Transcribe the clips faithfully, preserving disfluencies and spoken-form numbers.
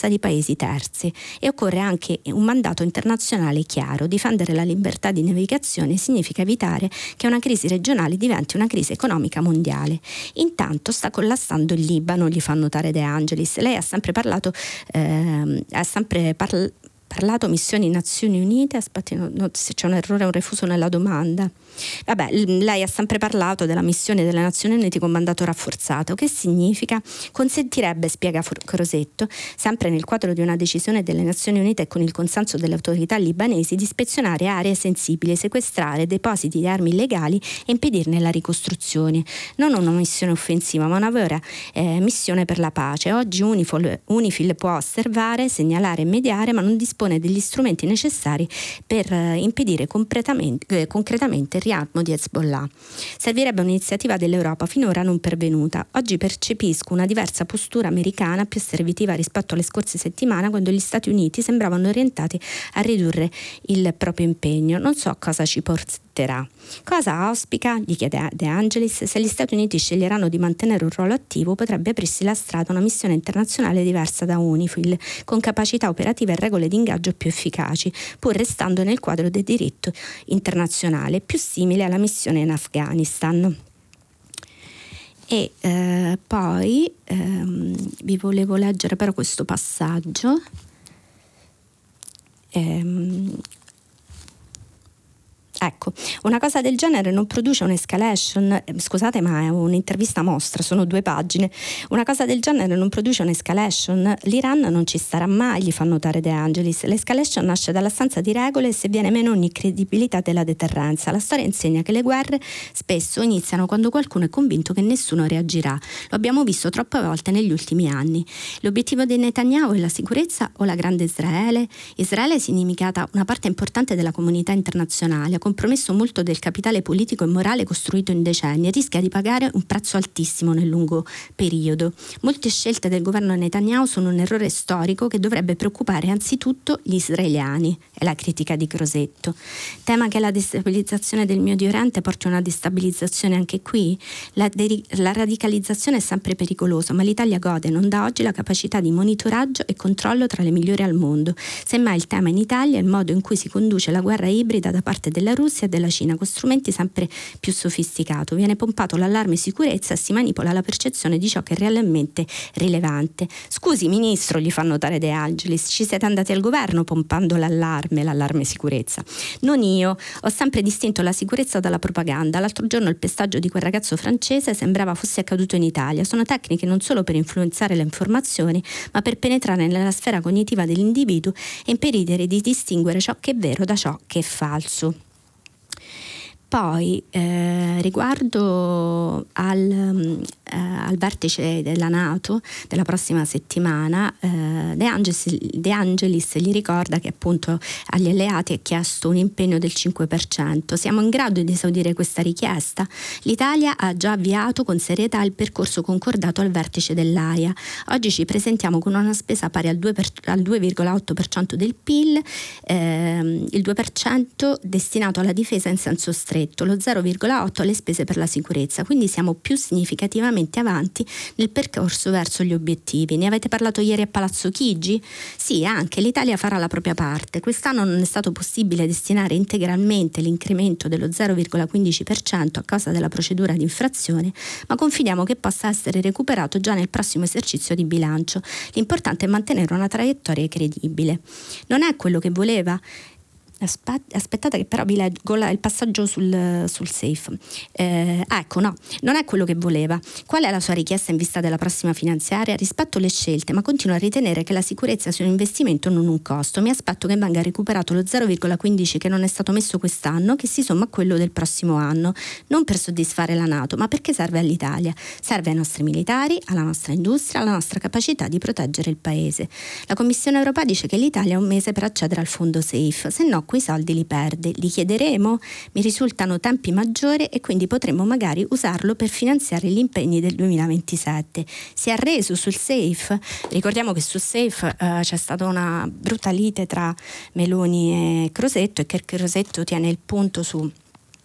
sorveglianza di paesi terzi e occorre anche un mandato internazionale chiaro. Difendere la libertà di navigazione significa evitare che una crisi regionale diventi una crisi economica mondiale. Intanto sta collassando il Libano, gli fa notare De Angelis. Lei ha sempre parlato, eh, ha sempre parlato parlato missioni Nazioni Unite, aspetti, no, no, se c'è un errore, un refuso nella domanda. Vabbè, lei ha sempre parlato della missione delle Nazioni Unite con mandato rafforzato. Che significa? Consentirebbe, spiega Crosetto, sempre nel quadro di una decisione delle Nazioni Unite e con il consenso delle autorità libanesi, di ispezionare aree sensibili, sequestrare depositi di armi illegali e impedirne la ricostruzione. Non una missione offensiva, ma una vera eh, missione per la pace. Oggi Unifil, Unifil può osservare, segnalare e mediare, ma non dispone degli strumenti necessari per eh, impedire concretamente, eh, concretamente il riarmo di Hezbollah. Servirebbe un'iniziativa dell'Europa finora non pervenuta. Oggi percepisco una diversa postura americana, più asservitiva rispetto alle scorse settimane, quando gli Stati Uniti sembravano orientati a ridurre il proprio impegno. Non so cosa ci porterà. Cosa auspica? Gli chiede De Angelis. Se gli Stati Uniti sceglieranno di mantenere un ruolo attivo, potrebbe aprirsi la strada a una missione internazionale diversa da Unifil, con capacità operative e regole di ingaggio più efficaci, pur restando nel quadro del diritto internazionale, più simile alla missione in Afghanistan. E eh, poi ehm, vi volevo leggere però questo passaggio. Ehm, Ecco, una cosa del genere non produce un'escalation, eh, scusate ma è un'intervista mostra, sono due pagine, una cosa del genere non produce un'escalation, l'Iran non ci starà mai, gli fa notare De Angelis, l'escalation nasce dall'assenza di regole e se viene meno ogni credibilità della deterrenza. La storia insegna che le guerre spesso iniziano quando qualcuno è convinto che nessuno reagirà, lo abbiamo visto troppe volte negli ultimi anni. L'obiettivo di Netanyahu è la sicurezza o la grande Israele? Israele è significata una parte importante della comunità internazionale, ha compromesso molto del capitale politico e morale costruito in decenni e rischia di pagare un prezzo altissimo nel lungo periodo. Molte scelte del governo Netanyahu sono un errore storico che dovrebbe preoccupare anzitutto gli israeliani, è la critica di Crosetto. Tema che la destabilizzazione del Medio Oriente porti a una destabilizzazione anche qui? La, de- la radicalizzazione è sempre pericolosa, ma l'Italia gode non da oggi la capacità di monitoraggio e controllo tra le migliori al mondo. Semmai il tema in Italia è il modo in cui si conduce la guerra ibrida da parte della Russia Russia e della Cina con strumenti sempre più sofisticati. Viene pompato l'allarme sicurezza e si manipola la percezione di ciò che è realmente rilevante. Scusi ministro, gli fa notare De Angelis, ci siete andati al governo pompando l'allarme, l'allarme sicurezza. Non io, ho sempre distinto la sicurezza dalla propaganda. L'altro giorno il pestaggio di quel ragazzo francese sembrava fosse accaduto in Italia. Sono tecniche non solo per influenzare le informazioni, ma per penetrare nella sfera cognitiva dell'individuo e impedire di distinguere ciò che è vero da ciò che è falso. Poi eh, riguardo al, eh, al vertice della NATO della prossima settimana, eh, De Angelis, De Angelis gli ricorda che appunto agli alleati è chiesto un impegno del cinque per cento. Siamo in grado di esaudire questa richiesta? L'Italia ha già avviato con serietà il percorso concordato al vertice dell'A I A. Oggi ci presentiamo con una spesa pari al due, per, al due virgola otto per cento del P I L, eh, il due per cento destinato alla difesa in senso stretto, lo zero virgola otto alle spese per la sicurezza, quindi siamo più significativamente avanti nel percorso verso gli obiettivi. Ne avete parlato ieri a Palazzo Chigi? Sì, anche l'Italia farà la propria parte. Quest'anno non è stato possibile destinare integralmente l'incremento dello zero virgola quindici per cento a causa della procedura di infrazione, ma confidiamo che possa essere recuperato già nel prossimo esercizio di bilancio. L'importante è mantenere una traiettoria credibile. Non è quello che voleva? Aspettate che però vi leggo il passaggio sul, sul safe. Eh, ecco, no, non è quello che voleva. Qual è la sua richiesta in vista della prossima finanziaria? Rispetto le scelte, ma continuo a ritenere che la sicurezza sia un investimento, non un costo. Mi aspetto che venga recuperato lo zero virgola quindici che non è stato messo quest'anno, che si somma a quello del prossimo anno, non per soddisfare la NATO, ma perché serve all'Italia. Serve ai nostri militari, alla nostra industria, alla nostra capacità di proteggere il paese. La Commissione europea dice che l'Italia ha un mese per accedere al fondo safe, se no quei soldi li perde. Li chiederemo? Mi risultano tempi maggiori e quindi potremmo magari usarlo per finanziare gli impegni del duemilaventisette. Si è arreso sul safe? Ricordiamo che sul safe eh, c'è stata una brutta lite tra Meloni e Crosetto e che Crosetto tiene il punto su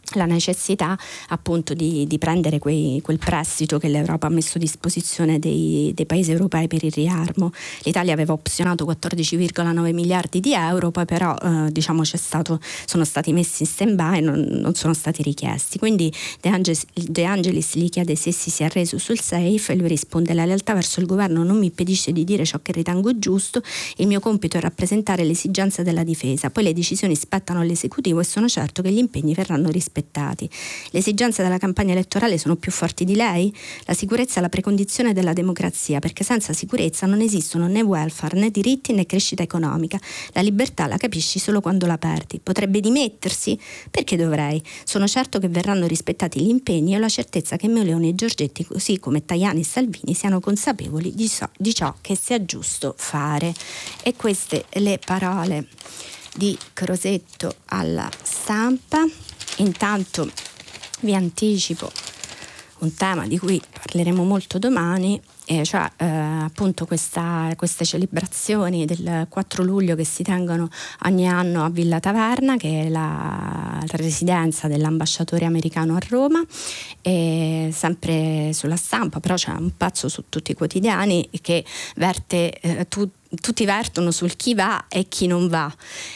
la necessità appunto di, di prendere quei, quel prestito che l'Europa ha messo a disposizione dei, dei paesi europei per il riarmo. L'Italia aveva opzionato quattordici virgola nove miliardi di euro, poi però eh, diciamo c'è stato, sono stati messi in stand-by e non, non sono stati richiesti. Quindi De Angelis, De Angelis gli chiede se si sia arreso sul safe e lui risponde: la lealtà verso il governo non mi impedisce di dire ciò che ritengo giusto, il mio compito è rappresentare le esigenze della difesa, poi le decisioni spettano all'esecutivo e sono certo che gli impegni verranno rispettati. Le esigenze della campagna elettorale sono più forti di lei? La sicurezza è la precondizione della democrazia, perché senza sicurezza non esistono né welfare, né diritti, né crescita economica. La libertà la capisci solo quando la perdi. Potrebbe dimettersi? Perché dovrei? Sono certo che verranno rispettati gli impegni e ho la certezza che Meloni e Giorgetti, così come Tajani e Salvini, siano consapevoli di, so, di ciò che sia giusto fare. E queste le parole di Crosetto alla Stampa. Intanto vi anticipo un tema di cui parleremo molto domani, e cioè eh, appunto questa, queste celebrazioni del quattro luglio che si tengono ogni anno a Villa Taverna, che è la, la residenza dell'ambasciatore americano a Roma, e sempre sulla Stampa, però c'è un pezzo su tutti i quotidiani che verte eh, tu, tutti vertono sul chi va e chi non va,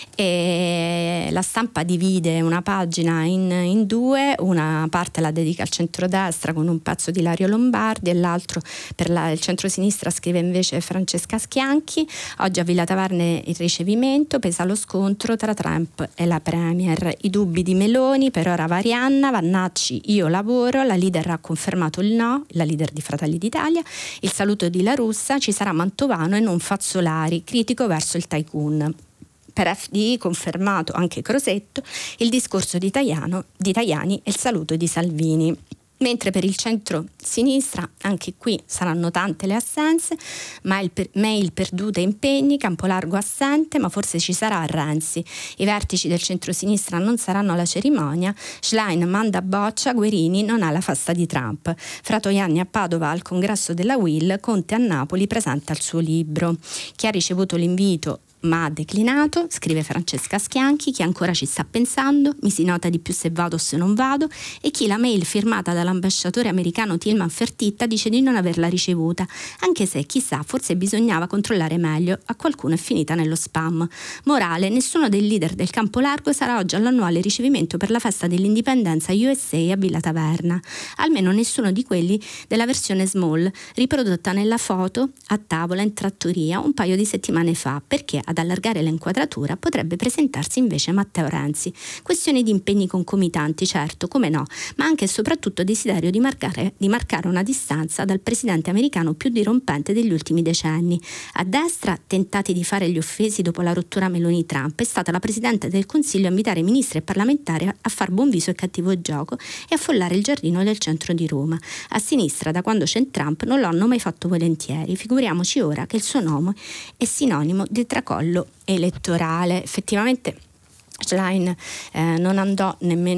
e la Stampa divide una pagina in, in due, una parte la dedica al centrodestra con un pezzo di Ilario Lombardi e l'altro per la, il centrosinistra scrive invece Francesca Schianchi. Oggi a Villa Taverna il ricevimento, pesa lo scontro tra Trump e la Premier, i dubbi di Meloni, per ora Varianna, Vannacci io lavoro, la leader ha confermato il no, la leader di Fratelli d'Italia, il saluto di La Russa, ci sarà Mantovano e non Fazzoletti, critico verso il tycoon. Per F D I confermato anche Crosetto, il discorso di, Tajano, di Tajani e il saluto di Salvini. Mentre per il centro-sinistra, anche qui saranno tante le assenze, mail, per, mail perdute e impegni, Campolargo assente, ma forse ci sarà Renzi. I vertici del centro-sinistra non saranno alla cerimonia, Schlein manda boccia, Guerini non ha la festa di Trump. Fratoianni a Padova al congresso della U I L, Conte a Napoli presenta il suo libro. Chi ha ricevuto l'invito ma ha declinato, scrive Francesca Schianchi, chi ancora ci sta pensando, mi si nota di più se vado o se non vado, e chi la mail firmata dall'ambasciatore americano Tilman Fertitta dice di non averla ricevuta, anche se chissà, forse bisognava controllare meglio, a qualcuno è finita nello spam. Morale, nessuno dei leader del campo largo sarà oggi all'annuale ricevimento per la festa dell'indipendenza U S A a Villa Taverna, almeno nessuno di quelli della versione small riprodotta nella foto a tavola in trattoria un paio di settimane fa, perché ad allargare l'inquadratura potrebbe presentarsi invece Matteo Renzi. Questione di impegni concomitanti, certo, come no, ma anche e soprattutto desiderio di marcare, di marcare una distanza dal presidente americano più dirompente degli ultimi decenni. A destra, tentati di fare gli offesi dopo la rottura Meloni-Trump, è stata la Presidente del Consiglio a invitare ministri e parlamentari a far buon viso e cattivo gioco e a affollare il giardino del centro di Roma. A sinistra, da quando c'è Trump, non lo hanno mai fatto volentieri, figuriamoci ora che il suo nome è sinonimo di tracollo elettorale. Effettivamente Schlein eh, non andò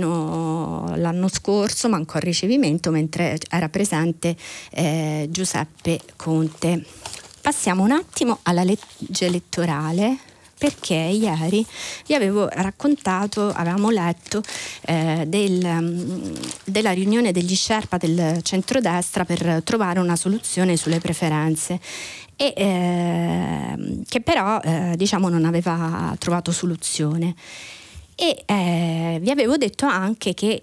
nemmeno l'anno scorso, mancò al ricevimento, mentre era presente eh, Giuseppe Conte. Passiamo un attimo alla legge elettorale, perché ieri vi avevo raccontato, avevamo letto eh, del, della riunione degli Sherpa del centrodestra per trovare una soluzione sulle preferenze, e eh, che però eh, diciamo non aveva trovato soluzione. E eh, vi avevo detto anche che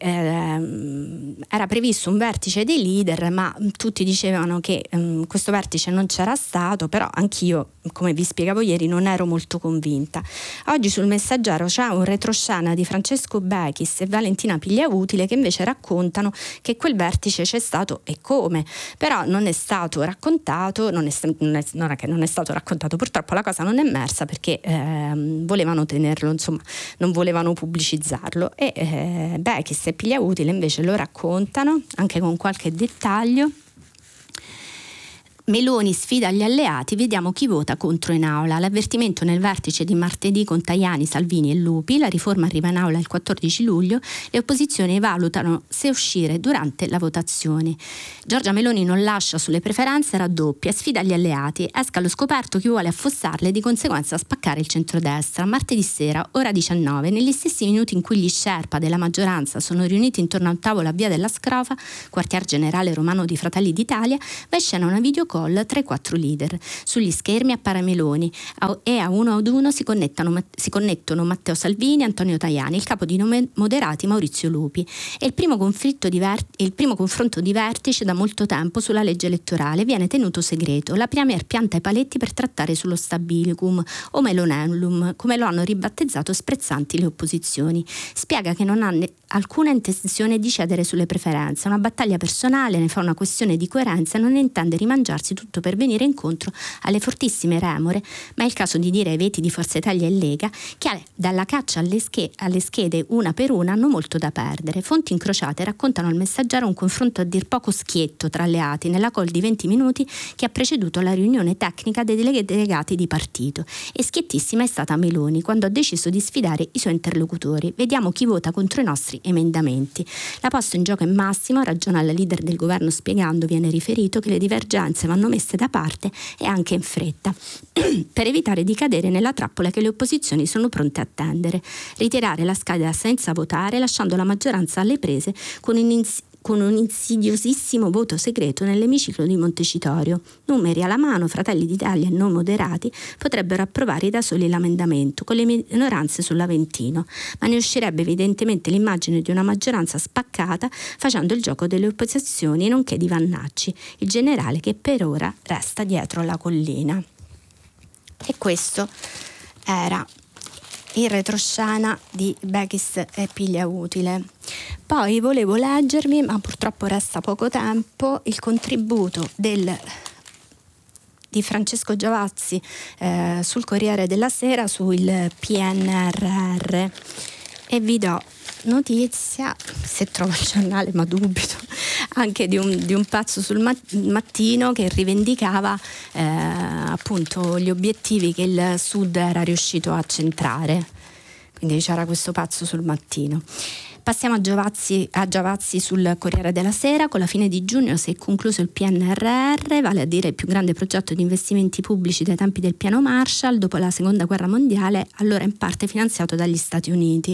eh, era previsto un vertice dei leader, ma tutti dicevano che eh, questo vertice non c'era stato, però anch'io, come vi spiegavo ieri, non ero molto convinta. Oggi sul Messaggero c'è un retroscena di Francesco Bechis e Valentina Pigliautile che invece raccontano che quel vertice c'è stato e come, però non è stato raccontato, non è, non è, non è che non è stato raccontato, purtroppo la cosa non è emersa perché eh, volevano tenerlo, insomma, non volevano pubblicizzarlo, e eh, Bechis e Pigliautile invece lo raccontano anche con qualche dettaglio. Meloni sfida gli alleati, vediamo chi vota contro in aula. L'avvertimento nel vertice di martedì con Tajani, Salvini e Lupi, la riforma arriva in aula il quattordici luglio, le opposizioni valutano se uscire durante la votazione. Giorgia Meloni non lascia sulle preferenze, raddoppia, sfida gli alleati, esca allo scoperto chi vuole affossarle e di conseguenza spaccare il centrodestra. Martedì sera, ora diciannove, negli stessi minuti in cui gli sherpa della maggioranza sono riuniti intorno a un tavolo a Via della Scrofa, quartier generale romano di Fratelli d'Italia, va in scena una videocall tra i quattro leader. Sugli schermi appare Meloni e a uno ad uno si connettono, si connettono Matteo Salvini e Antonio Tajani, il capo di nome moderati Maurizio Lupi. È il primo, conflitto di ver- il primo confronto di vertice da molto tempo sulla legge elettorale, viene tenuto segreto. La Premier pianta i paletti per trattare sullo stabilicum o melonellum, come lo hanno ribattezzato sprezzanti le opposizioni. Spiega che non ha ne- alcuna intenzione di cedere sulle preferenze, una battaglia personale, ne fa una questione di coerenza e non intende rimangiarsi tutto per venire incontro alle fortissime remore, ma è il caso di dire ai veti di Forza Italia e Lega che dalla caccia alle, sch- alle schede una per una hanno molto da perdere. Fonti incrociate raccontano al Messaggero un confronto a dir poco schietto tra alleati nella call di venti minuti che ha preceduto la riunione tecnica dei delegati di partito, e schiettissima è stata Meloni quando ha deciso di sfidare i suoi interlocutori. Vediamo chi vota contro i nostri emendamenti. La posta in gioco è Massimo, ragiona la leader del governo spiegando, viene riferito, che le divergenze vanno messe da parte e anche in fretta per evitare di cadere nella trappola che le opposizioni sono pronte a tendere: ritirare la scheda senza votare, lasciando la maggioranza alle prese con un ins- con un insidiosissimo voto segreto nell'emiciclo di Montecitorio. Numeri alla mano, Fratelli d'Italia e non moderati potrebbero approvare da soli l'emendamento, con le minoranze sull'Aventino, ma ne uscirebbe evidentemente l'immagine di una maggioranza spaccata, facendo il gioco delle opposizioni nonché di Vannacci, il generale che per ora resta dietro la collina. E questo era il retroscena di Bechis e Piglia Utile. Poi volevo leggervi, ma purtroppo resta poco tempo, il contributo del, di Francesco Giavazzi eh, sul Corriere della Sera sul P N R R, e vi do notizia, se trovo il giornale ma dubito, anche di un, di un pezzo sul Mattino che rivendicava eh, appunto gli obiettivi che il Sud era riuscito a centrare. Quindi c'era questo pezzo sul Mattino. Passiamo a Giavazzi, a Giavazzi sul Corriere della Sera. Con la fine di giugno si è concluso il P N R R, vale a dire il più grande progetto di investimenti pubblici dai tempi del piano Marshall dopo la seconda guerra mondiale, allora in parte finanziato dagli Stati Uniti.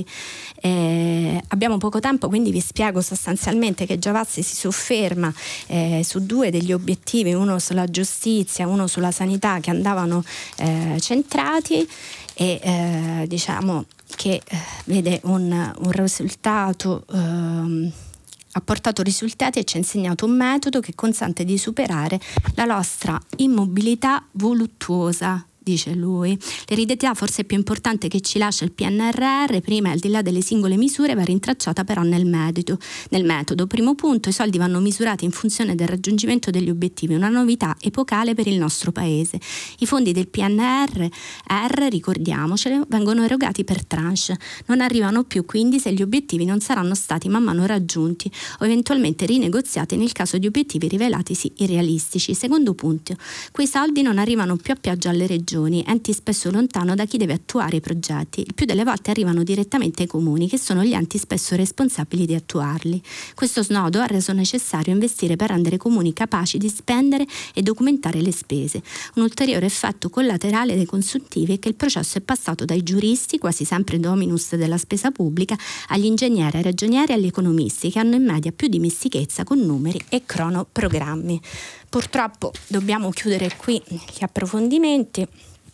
Eh, abbiamo poco tempo, quindi vi spiego sostanzialmente che Giavazzi si sofferma eh, su due degli obiettivi, uno sulla giustizia, uno sulla sanità, che andavano eh, centrati, e eh, diciamo che eh, vede un, un risultato, ehm, ha portato risultati e ci ha insegnato un metodo che consente di superare la nostra immobilità voluttuosa, dice lui. L'eredità forse più importante che ci lascia il P N R R, prima e al di là delle singole misure, va rintracciata però nel metodo. Nel metodo. Primo punto, i soldi vanno misurati in funzione del raggiungimento degli obiettivi, una novità epocale per il nostro paese. I fondi del P N R R, ricordiamocelo, vengono erogati per tranche, non arrivano più quindi se gli obiettivi non saranno stati man mano raggiunti o eventualmente rinegoziati nel caso di obiettivi rivelatisi irrealistici. Secondo punto, quei soldi non arrivano più a pioggia alle regioni, enti spesso lontano da chi deve attuare i progetti. Il più delle volte arrivano direttamente ai comuni, che sono gli enti spesso responsabili di attuarli. Questo snodo ha reso necessario investire per rendere i comuni capaci di spendere e documentare le spese. Un ulteriore effetto collaterale dei consuntivi è che il processo è passato dai giuristi, quasi sempre dominus della spesa pubblica, agli ingegneri, ai ragionieri e agli economisti, che hanno in media più dimestichezza con numeri e cronoprogrammi. Purtroppo dobbiamo chiudere qui gli approfondimenti.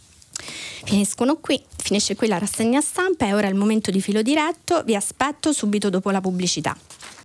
Finiscono qui, finisce qui la rassegna stampa e ora è il momento di Filo Diretto. Vi aspetto subito dopo la pubblicità.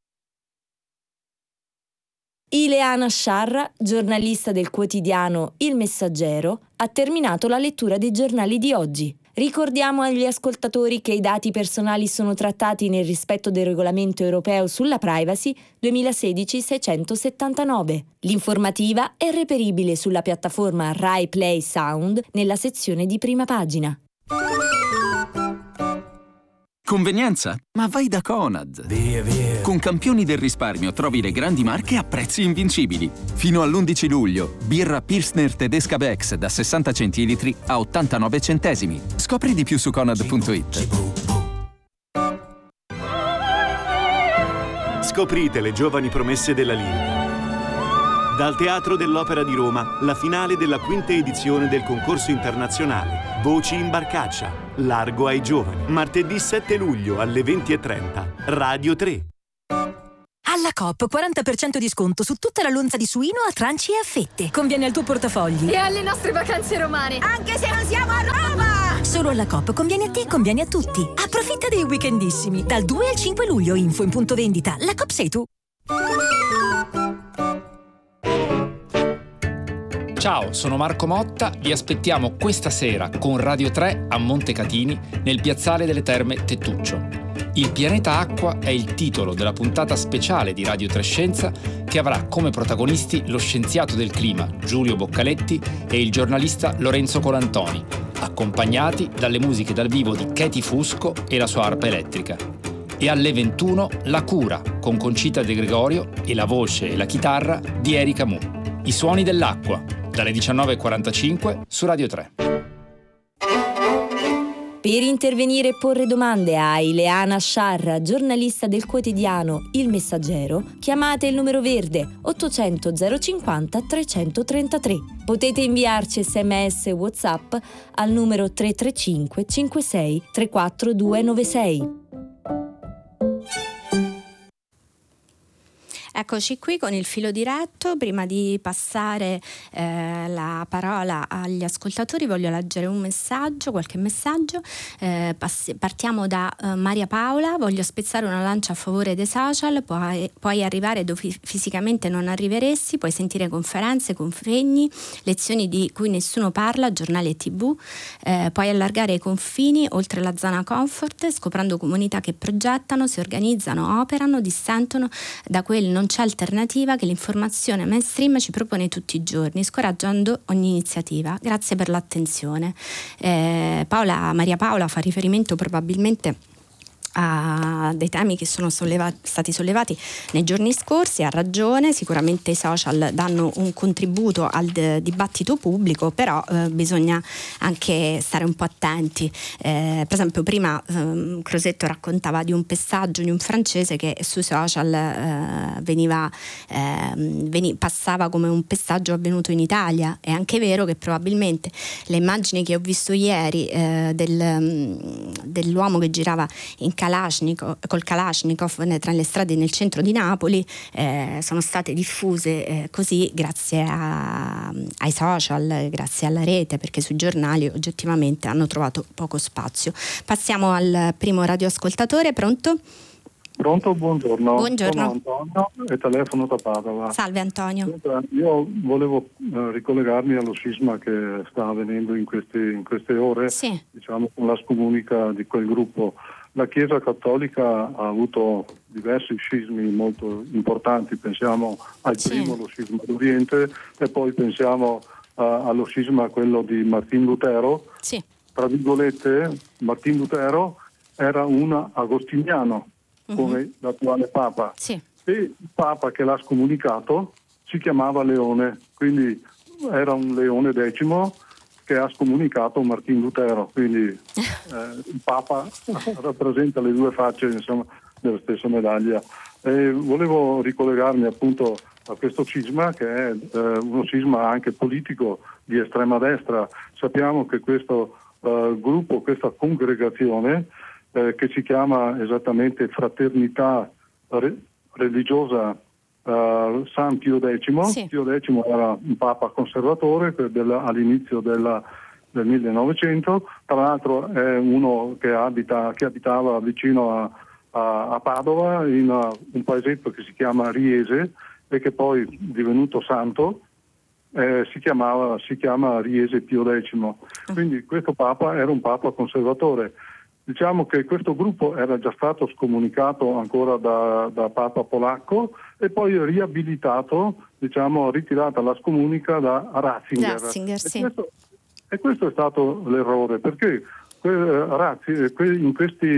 Ileana Sciarra, giornalista del quotidiano Il Messaggero, ha terminato la lettura dei giornali di oggi. Ricordiamo agli ascoltatori che i dati personali sono trattati nel rispetto del regolamento europeo sulla privacy duemilasedici seicentosettantanove. L'informativa è reperibile sulla piattaforma Rai Play Sound nella sezione di prima pagina. Convenienza? Ma vai da Conad! Via, via. Con campioni del risparmio trovi le grandi marche a prezzi invincibili. Fino all'undici luglio, birra Pilsner tedesca Bex da sessanta centilitri a ottantanove centesimi. Scopri di più su conad punto it. Scoprite le giovani promesse della lirica. Dal Teatro dell'Opera di Roma, la finale della quinta edizione del concorso internazionale Voci in Barcaccia, largo ai giovani. Martedì sette luglio alle venti e trenta, Radio tre. Alla Coop quaranta per cento di sconto su tutta la lonza di suino a tranci e a fette. Conviene al tuo portafogli. E alle nostre vacanze romane. Anche se non siamo a Roma! Solo alla Coop conviene a te e conviene a tutti. Approfitta dei weekendissimi. Dal due al cinque luglio, info in punto vendita. La Coop sei tu. Ciao, sono Marco Motta, vi aspettiamo questa sera con Radio tre a Montecatini nel piazzale delle Terme Tettuccio. Il pianeta Acqua è il titolo della puntata speciale di Radio tre Scienza che avrà come protagonisti lo scienziato del clima Giulio Boccaletti e il giornalista Lorenzo Colantoni, accompagnati dalle musiche dal vivo di Katie Fusco e la sua arpa elettrica. E alle ventuno La Cura con Concita De Gregorio e la voce e la chitarra di Erika Mu. I suoni dell'acqua, dalle diciannove e quarantacinque su Radio tre. Per intervenire e porre domande a Ileana Sciarra, giornalista del quotidiano Il Messaggero, chiamate il numero verde ottocento zero cinquanta trecentotrentatré. Potete inviarci sms e WhatsApp al numero tre tre cinque cinque sei tre quattro due nove sei. Eccoci qui con il filo diretto. Prima di passare eh, la parola agli ascoltatori voglio leggere un messaggio, qualche messaggio. Eh, passi, partiamo da eh, Maria Paola. Voglio spezzare una lancia a favore dei social. Puoi, puoi arrivare dove fisicamente non arriveresti, puoi sentire conferenze, convegni, lezioni di cui nessuno parla, giornali e tv. Eh, puoi allargare i confini oltre la zona comfort, scoprendo comunità che progettano, si organizzano, operano, dissentono da quel non c'è alternativa che l'informazione mainstream ci propone tutti i giorni, scoraggiando ogni iniziativa. Grazie per l'attenzione. Eh, Paola, Maria Paola fa riferimento probabilmente a dei temi che sono solleva- stati sollevati nei giorni scorsi. Ha ragione, sicuramente i social danno un contributo al d- dibattito pubblico, però eh, bisogna anche stare un po' attenti. Eh, per esempio prima eh, Crosetto raccontava di un pestaggio di un francese che sui social eh, veniva, eh, veni- passava come un pestaggio avvenuto in Italia. È anche vero che probabilmente le immagini che ho visto ieri eh, del, dell'uomo che girava in Kalashnikov, col Kalashnikov tra le strade nel centro di Napoli eh, sono state diffuse eh, così grazie a, ai social, grazie alla rete, perché sui giornali oggettivamente hanno trovato poco spazio. Passiamo al primo radioascoltatore. Pronto? Pronto, buongiorno. Buongiorno. Sono Antonio e telefono da Padova. Salve Antonio. Io volevo eh, ricollegarmi allo sisma che sta avvenendo in, questi, in queste ore, sì. Diciamo con la scomunica di quel gruppo. La Chiesa Cattolica ha avuto diversi sismi molto importanti, pensiamo al sì. primo, lo sisma d'Oriente, e poi pensiamo uh, allo sisma, quello di Martin Lutero. Sì. Tra virgolette, Martin Lutero era un agostiniano, come uh-huh. l'attuale Papa. Sì. E il Papa che l'ha scomunicato si chiamava Leone, quindi era un Leone decimo che ha scomunicato Martin Lutero, quindi eh, il Papa rappresenta le due facce, insomma, della stessa medaglia. E volevo ricollegarmi appunto a questo cisma, che è eh, uno cisma anche politico di estrema destra. Sappiamo che questo eh, gruppo, questa congregazione eh, che si chiama esattamente Fraternità Re- Religiosa Uh, San Pio X, sì. Pio X era un papa conservatore del, all'inizio della, del millenovecento, tra l'altro è uno che, abita, che abitava vicino a, a, a Padova, in a, un paesetto che si chiama Riese e che poi è divenuto santo, eh, si, chiamava, si chiama Riese Pio X. Quindi questo papa era un papa conservatore. Diciamo che questo gruppo era già stato scomunicato ancora da, da Papa polacco e poi riabilitato, diciamo, ritirata la scomunica da Ratzinger. Ratzinger sì. e, questo, e questo è stato l'errore, perché que, Ratzinger, que, in questi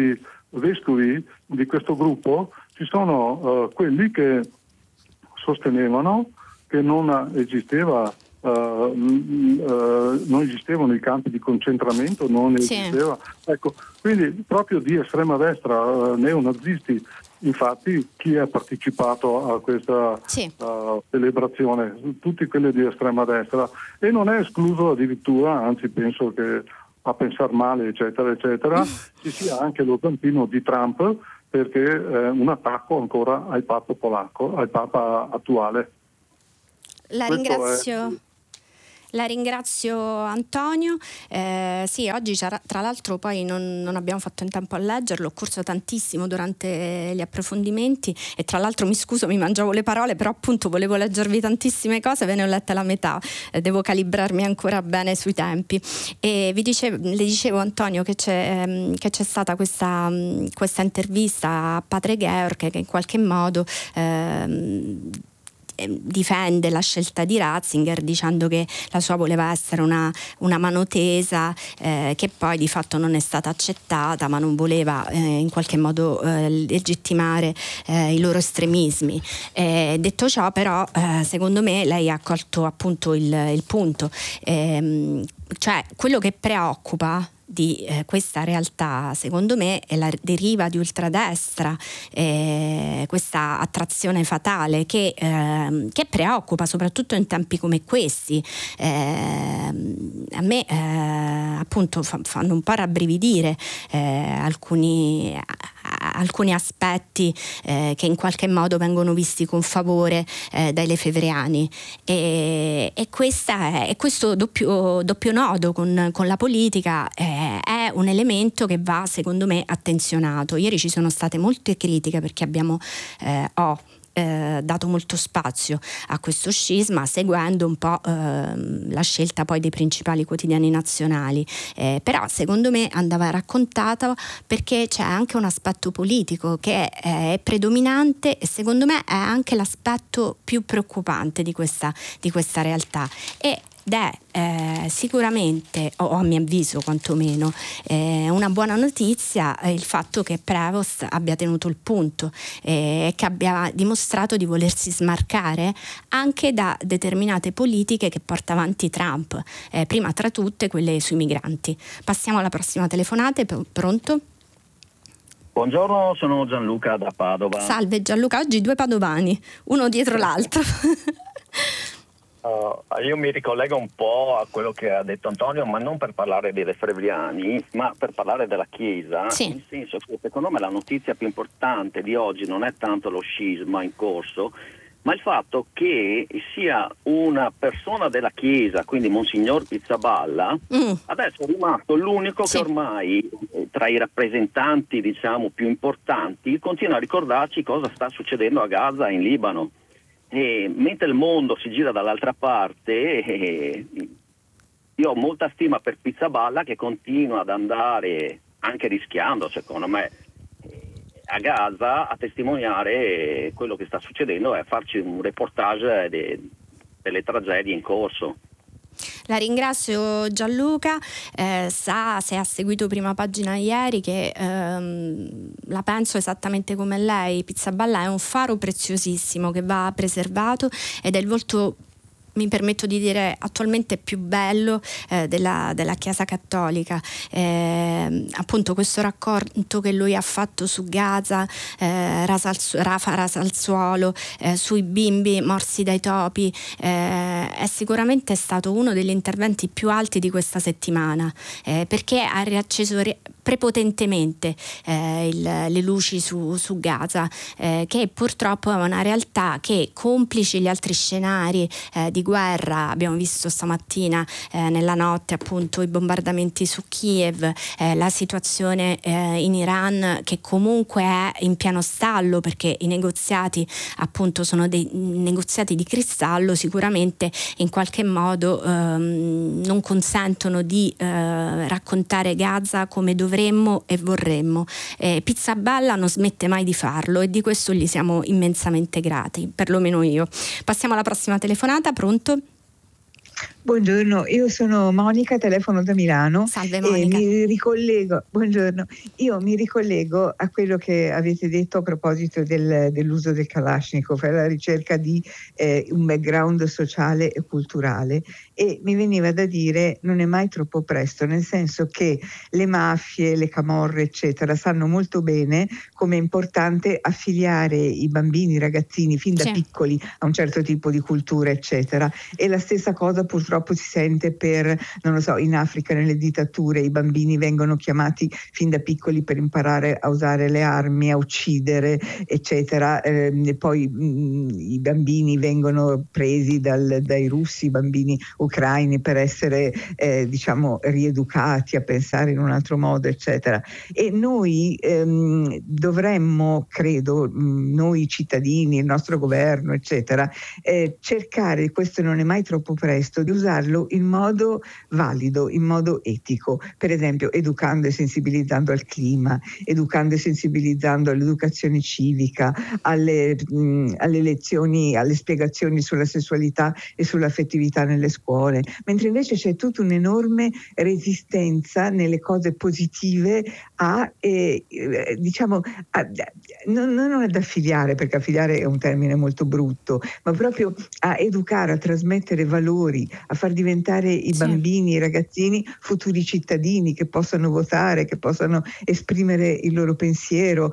vescovi di questo gruppo ci sono uh, quelli che sostenevano che non esisteva uh, uh, non esistevano i campi di concentramento, non sì. esisteva, ecco, quindi proprio di estrema destra, uh, neonazisti. Infatti chi ha partecipato a questa sì. uh, celebrazione? Tutti quelli di estrema destra, e non è escluso addirittura, anzi penso che a pensar male eccetera eccetera, ci sia anche lo zampino di Trump, perché è un attacco ancora al Papa polacco, al Papa attuale. La Questo ringrazio. è... La ringrazio Antonio, eh, sì, oggi tra l'altro poi non, non abbiamo fatto in tempo a leggerlo, ho corso tantissimo durante gli approfondimenti e tra l'altro mi scuso, mi mangiavo le parole, però appunto volevo leggervi tantissime cose, ve ne ho lette la metà, eh, devo calibrarmi ancora bene sui tempi. E vi dicevo, le dicevo Antonio che c'è, ehm, che c'è stata questa, questa intervista a Padre Georg che in qualche modo ehm, difende la scelta di Ratzinger dicendo che la sua voleva essere una, una mano tesa eh, che poi di fatto non è stata accettata, ma non voleva eh, in qualche modo eh, legittimare eh, i loro estremismi. Eh, detto ciò però eh, secondo me lei ha colto appunto il, il punto, eh, cioè quello che preoccupa di eh, questa realtà secondo me è la deriva di ultradestra, eh, questa attrazione fatale che, eh, che preoccupa soprattutto in tempi come questi. Eh, a me eh, appunto fa, fanno un po' rabbrividire eh, alcuni alcuni aspetti eh, che in qualche modo vengono visti con favore eh, dai lefebvriani e, e, questa è, e questo doppio, doppio nodo con, con la politica eh, è un elemento che va secondo me attenzionato. Ieri ci sono state molte critiche perché abbiamo eh, ho Eh, dato molto spazio a questo scisma seguendo un po' eh, la scelta poi dei principali quotidiani nazionali, eh, però secondo me andava raccontata perché c'è anche un aspetto politico che è, è predominante e secondo me è anche l'aspetto più preoccupante di questa, di questa realtà e ed è eh, sicuramente, o a mio avviso quantomeno, eh, una buona notizia eh, il fatto che Prevost abbia tenuto il punto e eh, che abbia dimostrato di volersi smarcare anche da determinate politiche che porta avanti Trump, eh, prima tra tutte quelle sui migranti. Passiamo alla prossima telefonata, pronto? Buongiorno, sono Gianluca da Padova. Salve Gianluca, oggi due padovani, uno dietro l'altro. Uh, io mi ricollego un po' a quello che ha detto Antonio, ma non per parlare dei lefebvriani, ma per parlare della Chiesa, sì. Nel senso che secondo me la notizia più importante di oggi non è tanto lo scisma in corso, ma il fatto che sia una persona della Chiesa, quindi Monsignor Pizzaballa, mm. adesso è rimasto l'unico sì. che ormai tra i rappresentanti diciamo più importanti continua a ricordarci cosa sta succedendo a Gaza e in Libano. E mentre il mondo si gira dall'altra parte, eh, io ho molta stima per Pizzaballa che continua ad andare, anche rischiando secondo me, a Gaza a testimoniare quello che sta succedendo e a farci un reportage de, delle tragedie in corso. La ringrazio Gianluca, eh, sa se ha seguito Prima Pagina ieri che ehm, la penso esattamente come lei. Pizzaballa è un faro preziosissimo che va preservato ed è il volto, mi permetto di dire, attualmente più bello eh, della, della Chiesa Cattolica. Eh, appunto questo racconto che lui ha fatto su Gaza, eh, Rasa al, Rafa Rasa al suolo, eh, sui bimbi morsi dai topi, eh, è sicuramente stato uno degli interventi più alti di questa settimana, eh, perché ha riacceso re- prepotentemente eh, il, le luci su, su Gaza, eh, che purtroppo è una realtà che, complici gli altri scenari eh, di guerra, abbiamo visto stamattina eh, nella notte appunto i bombardamenti su Kiev, eh, la situazione eh, in Iran che comunque è in pieno stallo perché i negoziati appunto sono dei negoziati di cristallo, sicuramente in qualche modo ehm, non consentono di eh, raccontare Gaza come dovremmo e vorremmo. Eh, Pizzaballa non smette mai di farlo e di questo gli siamo immensamente grati, perlomeno io. Passiamo alla prossima telefonata, pronto? Buongiorno, io sono Monica, telefono da Milano. Salve Monica. E mi ricollego, buongiorno, io mi ricollego a quello che avete detto a proposito del, dell'uso del Kalashnikov, alla ricerca di eh, un background sociale e culturale, e mi veniva da dire non è mai troppo presto, nel senso che le mafie, le camorre eccetera sanno molto bene come è importante affiliare i bambini, i ragazzini fin da sì. piccoli a un certo tipo di cultura eccetera, e la stessa cosa purtroppo si sente per, non lo so, in Africa nelle dittature i bambini vengono chiamati fin da piccoli per imparare a usare le armi, a uccidere eccetera, eh, e poi mh, i bambini vengono presi dal, dai russi, i bambini ucraini, per essere eh, diciamo rieducati a pensare in un altro modo eccetera, e noi ehm, dovremmo, credo, mh, noi cittadini, il nostro governo eccetera, eh, cercare, questo non è mai troppo presto, di usarlo in modo valido, in modo etico, per esempio educando e sensibilizzando al clima, educando e sensibilizzando all'educazione civica, alle, mh, alle lezioni, alle spiegazioni sulla sessualità e sull'affettività nelle scuole, mentre invece c'è tutta un'enorme resistenza nelle cose positive a, eh, diciamo, a, non, non ad affiliare, perché affiliare è un termine molto brutto, ma proprio a educare, a trasmettere valori, a far diventare i sì. bambini, i ragazzini futuri cittadini che possano votare, che possano esprimere il loro pensiero.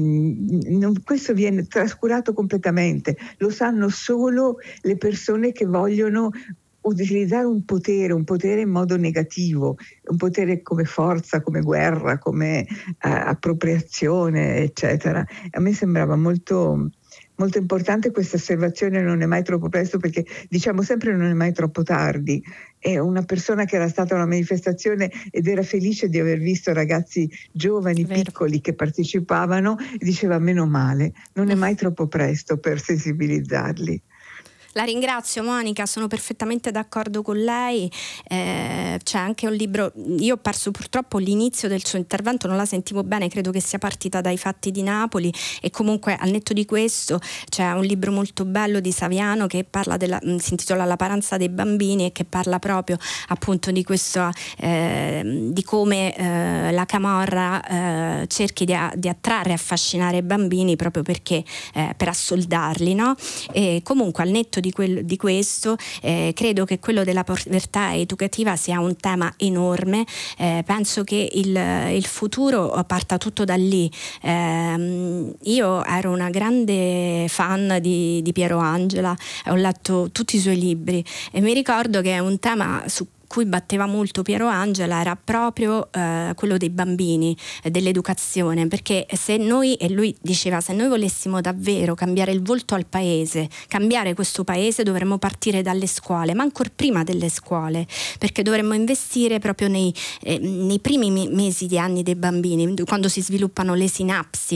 Mm, non, questo viene trascurato completamente, lo sanno solo le persone che vogliono utilizzare un potere, un potere in modo negativo, un potere come forza, come guerra, come eh, appropriazione, eccetera. A me sembrava molto... Molto importante questa osservazione, non è mai troppo presto, perché diciamo sempre non è mai troppo tardi. È una persona che era stata a una manifestazione ed era felice di aver visto ragazzi giovani, Vero. piccoli che partecipavano, e diceva meno male, non è mai troppo presto per sensibilizzarli. La ringrazio Monica, sono perfettamente d'accordo con lei. Eh, c'è anche un libro, io ho perso purtroppo l'inizio del suo intervento, non la sentivo bene, credo che sia partita dai fatti di Napoli, e comunque al netto di questo c'è un libro molto bello di Saviano che parla della, si intitola La paranza dei bambini, e che parla proprio appunto di questo, eh, di come eh, la camorra eh, cerchi di, di attrarre e affascinare i bambini proprio perché eh, per assoldarli, no? E comunque al netto Di, quel, di questo eh, credo che quello della povertà educativa sia un tema enorme. Eh, penso che il, il futuro parta tutto da lì. Eh, io ero una grande fan di, di Piero Angela, ho letto tutti i suoi libri e mi ricordo che è un tema su cui batteva molto Piero Angela era proprio eh, quello dei bambini, eh, dell'educazione, perché se noi, e lui diceva, se noi volessimo davvero cambiare il volto al paese, cambiare questo paese, dovremmo partire dalle scuole, ma ancor prima delle scuole, perché dovremmo investire proprio nei, eh, nei primi mesi di anni dei bambini, quando si sviluppano le sinapsi,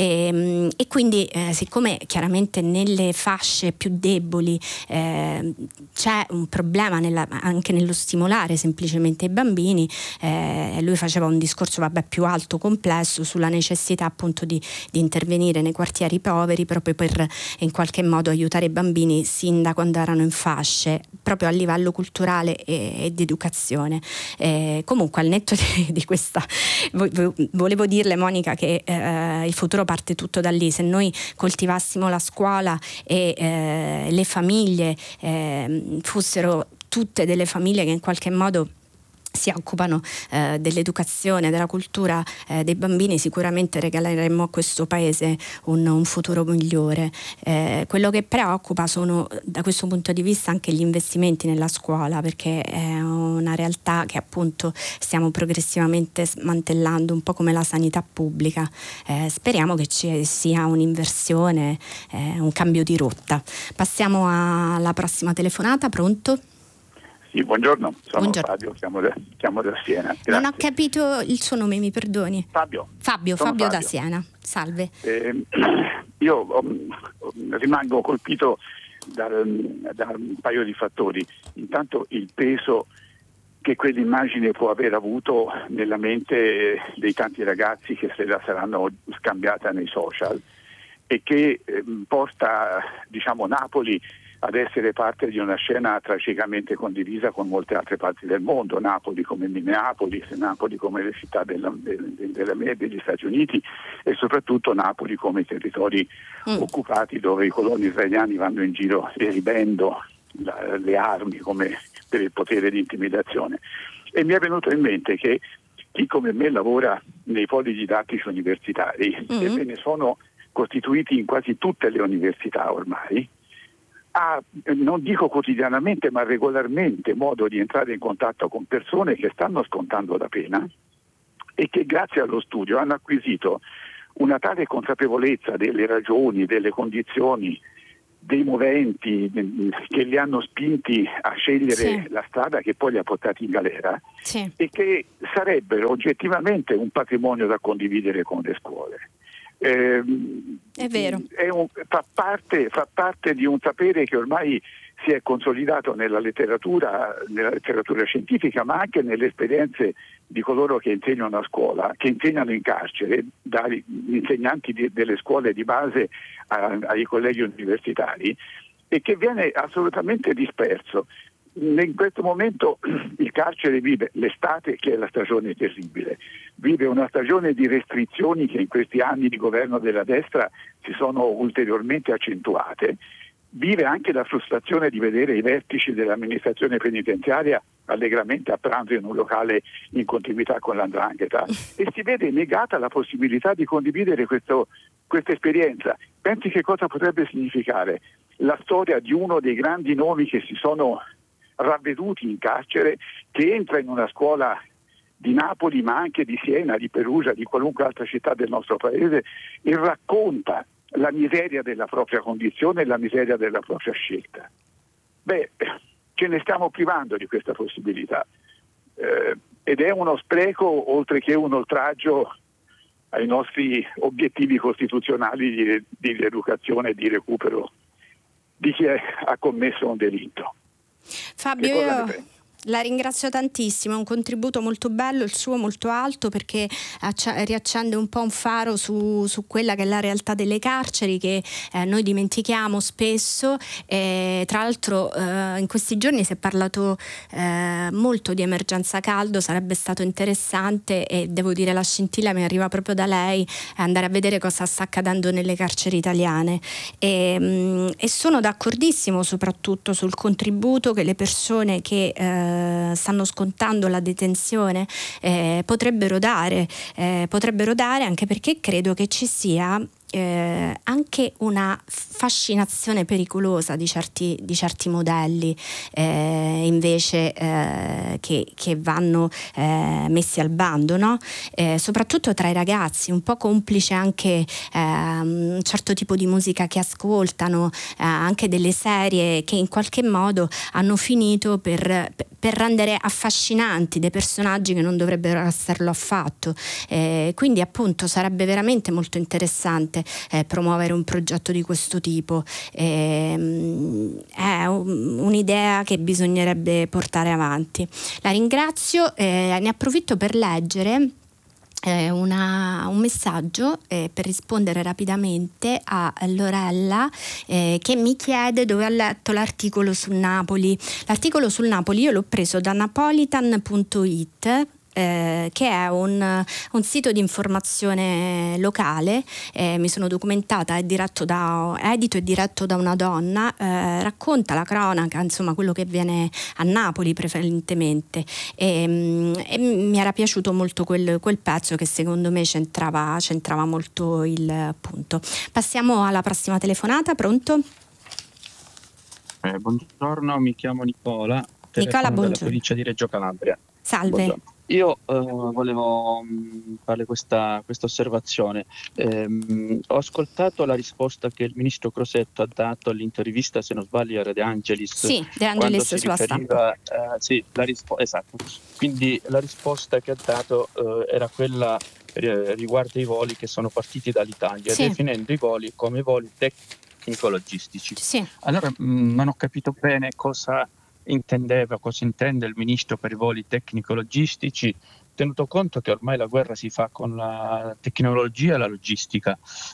e, e quindi eh, siccome chiaramente nelle fasce più deboli eh, c'è un problema nella, anche nello stimolo stimolare semplicemente i bambini, eh, lui faceva un discorso vabbè, più alto, complesso, sulla necessità appunto di, di intervenire nei quartieri poveri proprio per in qualche modo aiutare i bambini sin da quando erano in fasce, proprio a livello culturale e, e di educazione. Eh, comunque al netto di, di questa volevo dirle Monica che eh, il futuro parte tutto da lì. Se noi coltivassimo la scuola e eh, le famiglie eh, fossero tutte delle famiglie che in qualche modo si occupano eh, dell'educazione, della cultura eh, dei bambini, sicuramente regaleremo a questo paese un, un futuro migliore. Eh, quello che preoccupa sono da questo punto di vista anche gli investimenti nella scuola, perché è una realtà che appunto stiamo progressivamente smantellando, un po' come la sanità pubblica. Eh, speriamo che ci sia un'inversione, eh, un cambio di rotta. Passiamo alla prossima telefonata. Pronto? Sì, buongiorno, sono buongiorno. Fabio, chiamo da, chiamo da Siena. Grazie. Non ho capito il suo nome, mi perdoni. Fabio. Fabio, Fabio, Fabio da Siena, salve. Eh, io um, rimango colpito da, da un paio di fattori. Intanto il peso che quell'immagine può aver avuto nella mente dei tanti ragazzi che se la saranno scambiata nei social, e che eh, porta, diciamo, Napoli ad essere parte di una scena tragicamente condivisa con molte altre parti del mondo, Napoli come Minneapolis, Napoli come le città della, de, de, della, degli Stati Uniti e soprattutto Napoli come territori mm. occupati dove i coloni israeliani vanno in giro esibendo la, le armi come per il potere di intimidazione. E mi è venuto in mente che chi come me lavora nei poli didattici universitari, mm. e ve ne sono costituiti in quasi tutte le università ormai, ha, non dico quotidianamente ma regolarmente, modo di entrare in contatto con persone che stanno scontando la pena e che grazie allo studio hanno acquisito una tale consapevolezza delle ragioni, delle condizioni, dei moventi che li hanno spinti a scegliere sì. la strada che poi li ha portati in galera sì. e che sarebbero oggettivamente un patrimonio da condividere con le scuole. Eh, è vero. È un, fa, parte, fa parte di un sapere che ormai si è consolidato nella letteratura, nella letteratura scientifica, ma anche nelle esperienze di coloro che insegnano a scuola, che insegnano in carcere, dagli insegnanti di, delle scuole di base a, ai colleghi universitari, e che viene assolutamente disperso. In questo momento il carcere vive l'estate, che è la stagione terribile, vive una stagione di restrizioni che in questi anni di governo della destra si sono ulteriormente accentuate, vive anche la frustrazione di vedere i vertici dell'amministrazione penitenziaria allegramente a pranzo in un locale in contiguità con l'Andrangheta e si vede negata la possibilità di condividere questo, questa esperienza. Pensi che cosa potrebbe significare la storia di uno dei grandi nomi che si sono ravveduti in carcere, che entra in una scuola di Napoli ma anche di Siena, di Perugia, di qualunque altra città del nostro paese e racconta la miseria della propria condizione e la miseria della propria scelta. Beh, ce ne stiamo privando di questa possibilità eh, ed è uno spreco oltre che un oltraggio ai nostri obiettivi costituzionali di, di rieducazione e di recupero di chi è, ha commesso un delitto. Fabio, io la ringrazio tantissimo, è un contributo molto bello, il suo molto alto, perché acc- riaccende un po' un faro su, su quella che è la realtà delle carceri che eh, noi dimentichiamo spesso. E, tra l'altro eh, in questi giorni si è parlato eh, molto di emergenza caldo, sarebbe stato interessante, e devo dire la scintilla mi arriva proprio da lei, andare a vedere cosa sta accadendo nelle carceri italiane e, mh, e sono d'accordissimo soprattutto sul contributo che le persone che eh, stanno scontando la detenzione eh, potrebbero dare eh, potrebbero dare anche perché credo che ci sia Eh, anche una fascinazione pericolosa di certi, di certi modelli eh, invece eh, che, che vanno eh, messi al bando, no? Eh, soprattutto tra i ragazzi, un po' complice anche eh, un certo tipo di musica che ascoltano, eh, anche delle serie che in qualche modo hanno finito per, per rendere affascinanti dei personaggi che non dovrebbero esserlo affatto. Eh, quindi appunto sarebbe veramente molto interessante Eh, promuovere un progetto di questo tipo. Eh, è un, un'idea che bisognerebbe portare avanti. La ringrazio, eh, ne approfitto per leggere eh, una, un messaggio eh, per rispondere rapidamente a Lorella eh, che mi chiede dove ha letto l'articolo sul Napoli. L'articolo sul Napoli io l'ho preso da napolitan punto it, Eh, che è un, un sito di informazione locale, eh, mi sono documentata, è diretto da, edito e diretto da una donna, eh, racconta la cronaca, insomma quello che avviene a Napoli prevalentemente e, e mi era piaciuto molto quel, quel pezzo che secondo me centrava, centrava molto il punto. Passiamo alla prossima telefonata, pronto? Eh, buongiorno, mi chiamo Nicola, Nicola, buongiorno. Dalla provincia di Reggio Calabria. Salve. Buongiorno. Io eh, volevo mh, fare questa, questa osservazione. Eh, ho ascoltato la risposta che il ministro Crosetto ha dato all'intervista, se non sbaglio, era De Angelis. Sì, De Angelis sulla stampa. Eh, sì, la rispo- esatto. Quindi la risposta che ha dato eh, era quella eh, riguardo i voli che sono partiti dall'Italia, sì, definendo i voli come voli tecnico-logistici. Sì. Allora mh, non ho capito bene cosa intendeva, cosa intende il ministro per i voli tecnico-logistici, tenuto conto che ormai la guerra si fa con la tecnologia e la logistica.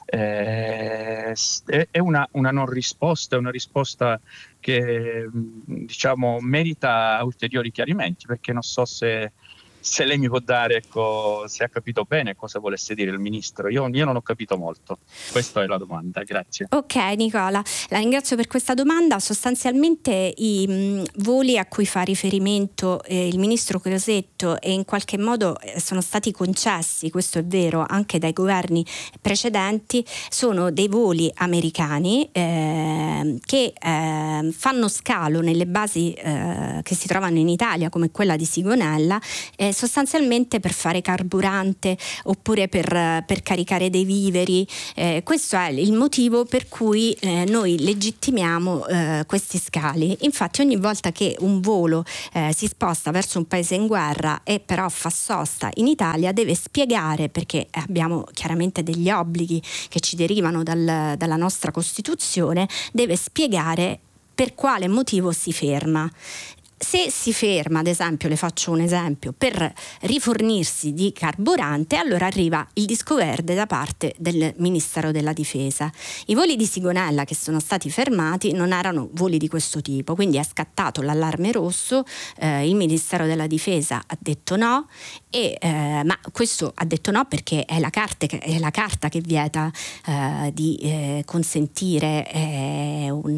Eh, è una, una non risposta, è una risposta che diciamo merita ulteriori chiarimenti, perché non so se, se lei mi può dare, ecco, se ha capito bene cosa volesse dire il ministro. Io, io non ho capito molto. Questa è la domanda, grazie. Ok Nicola, la ringrazio per questa domanda. Sostanzialmente i mh, voli a cui fa riferimento eh, il ministro Crosetto e in qualche modo eh, sono stati concessi, questo è vero, anche dai governi precedenti, sono dei voli americani eh, che eh, fanno scalo nelle basi eh, che si trovano in Italia, come quella di Sigonella, eh, sostanzialmente per fare carburante oppure per, per caricare dei viveri. Eh, questo è il motivo per cui eh, noi legittimiamo eh, questi scali. Infatti ogni volta che un volo eh, si sposta verso un paese in guerra e però fa sosta in Italia, deve spiegare, perché abbiamo chiaramente degli obblighi che ci derivano dal, dalla nostra Costituzione, deve spiegare per quale motivo si ferma. Se si ferma, ad esempio, le faccio un esempio, per rifornirsi di carburante, allora arriva il disco verde da parte del Ministero della Difesa. I voli di Sigonella che sono stati fermati non erano voli di questo tipo, quindi è scattato l'allarme rosso, eh, il Ministero della Difesa ha detto no, e, eh, ma questo ha detto no perché è la carta che, è la carta che vieta eh, di eh, consentire eh, un,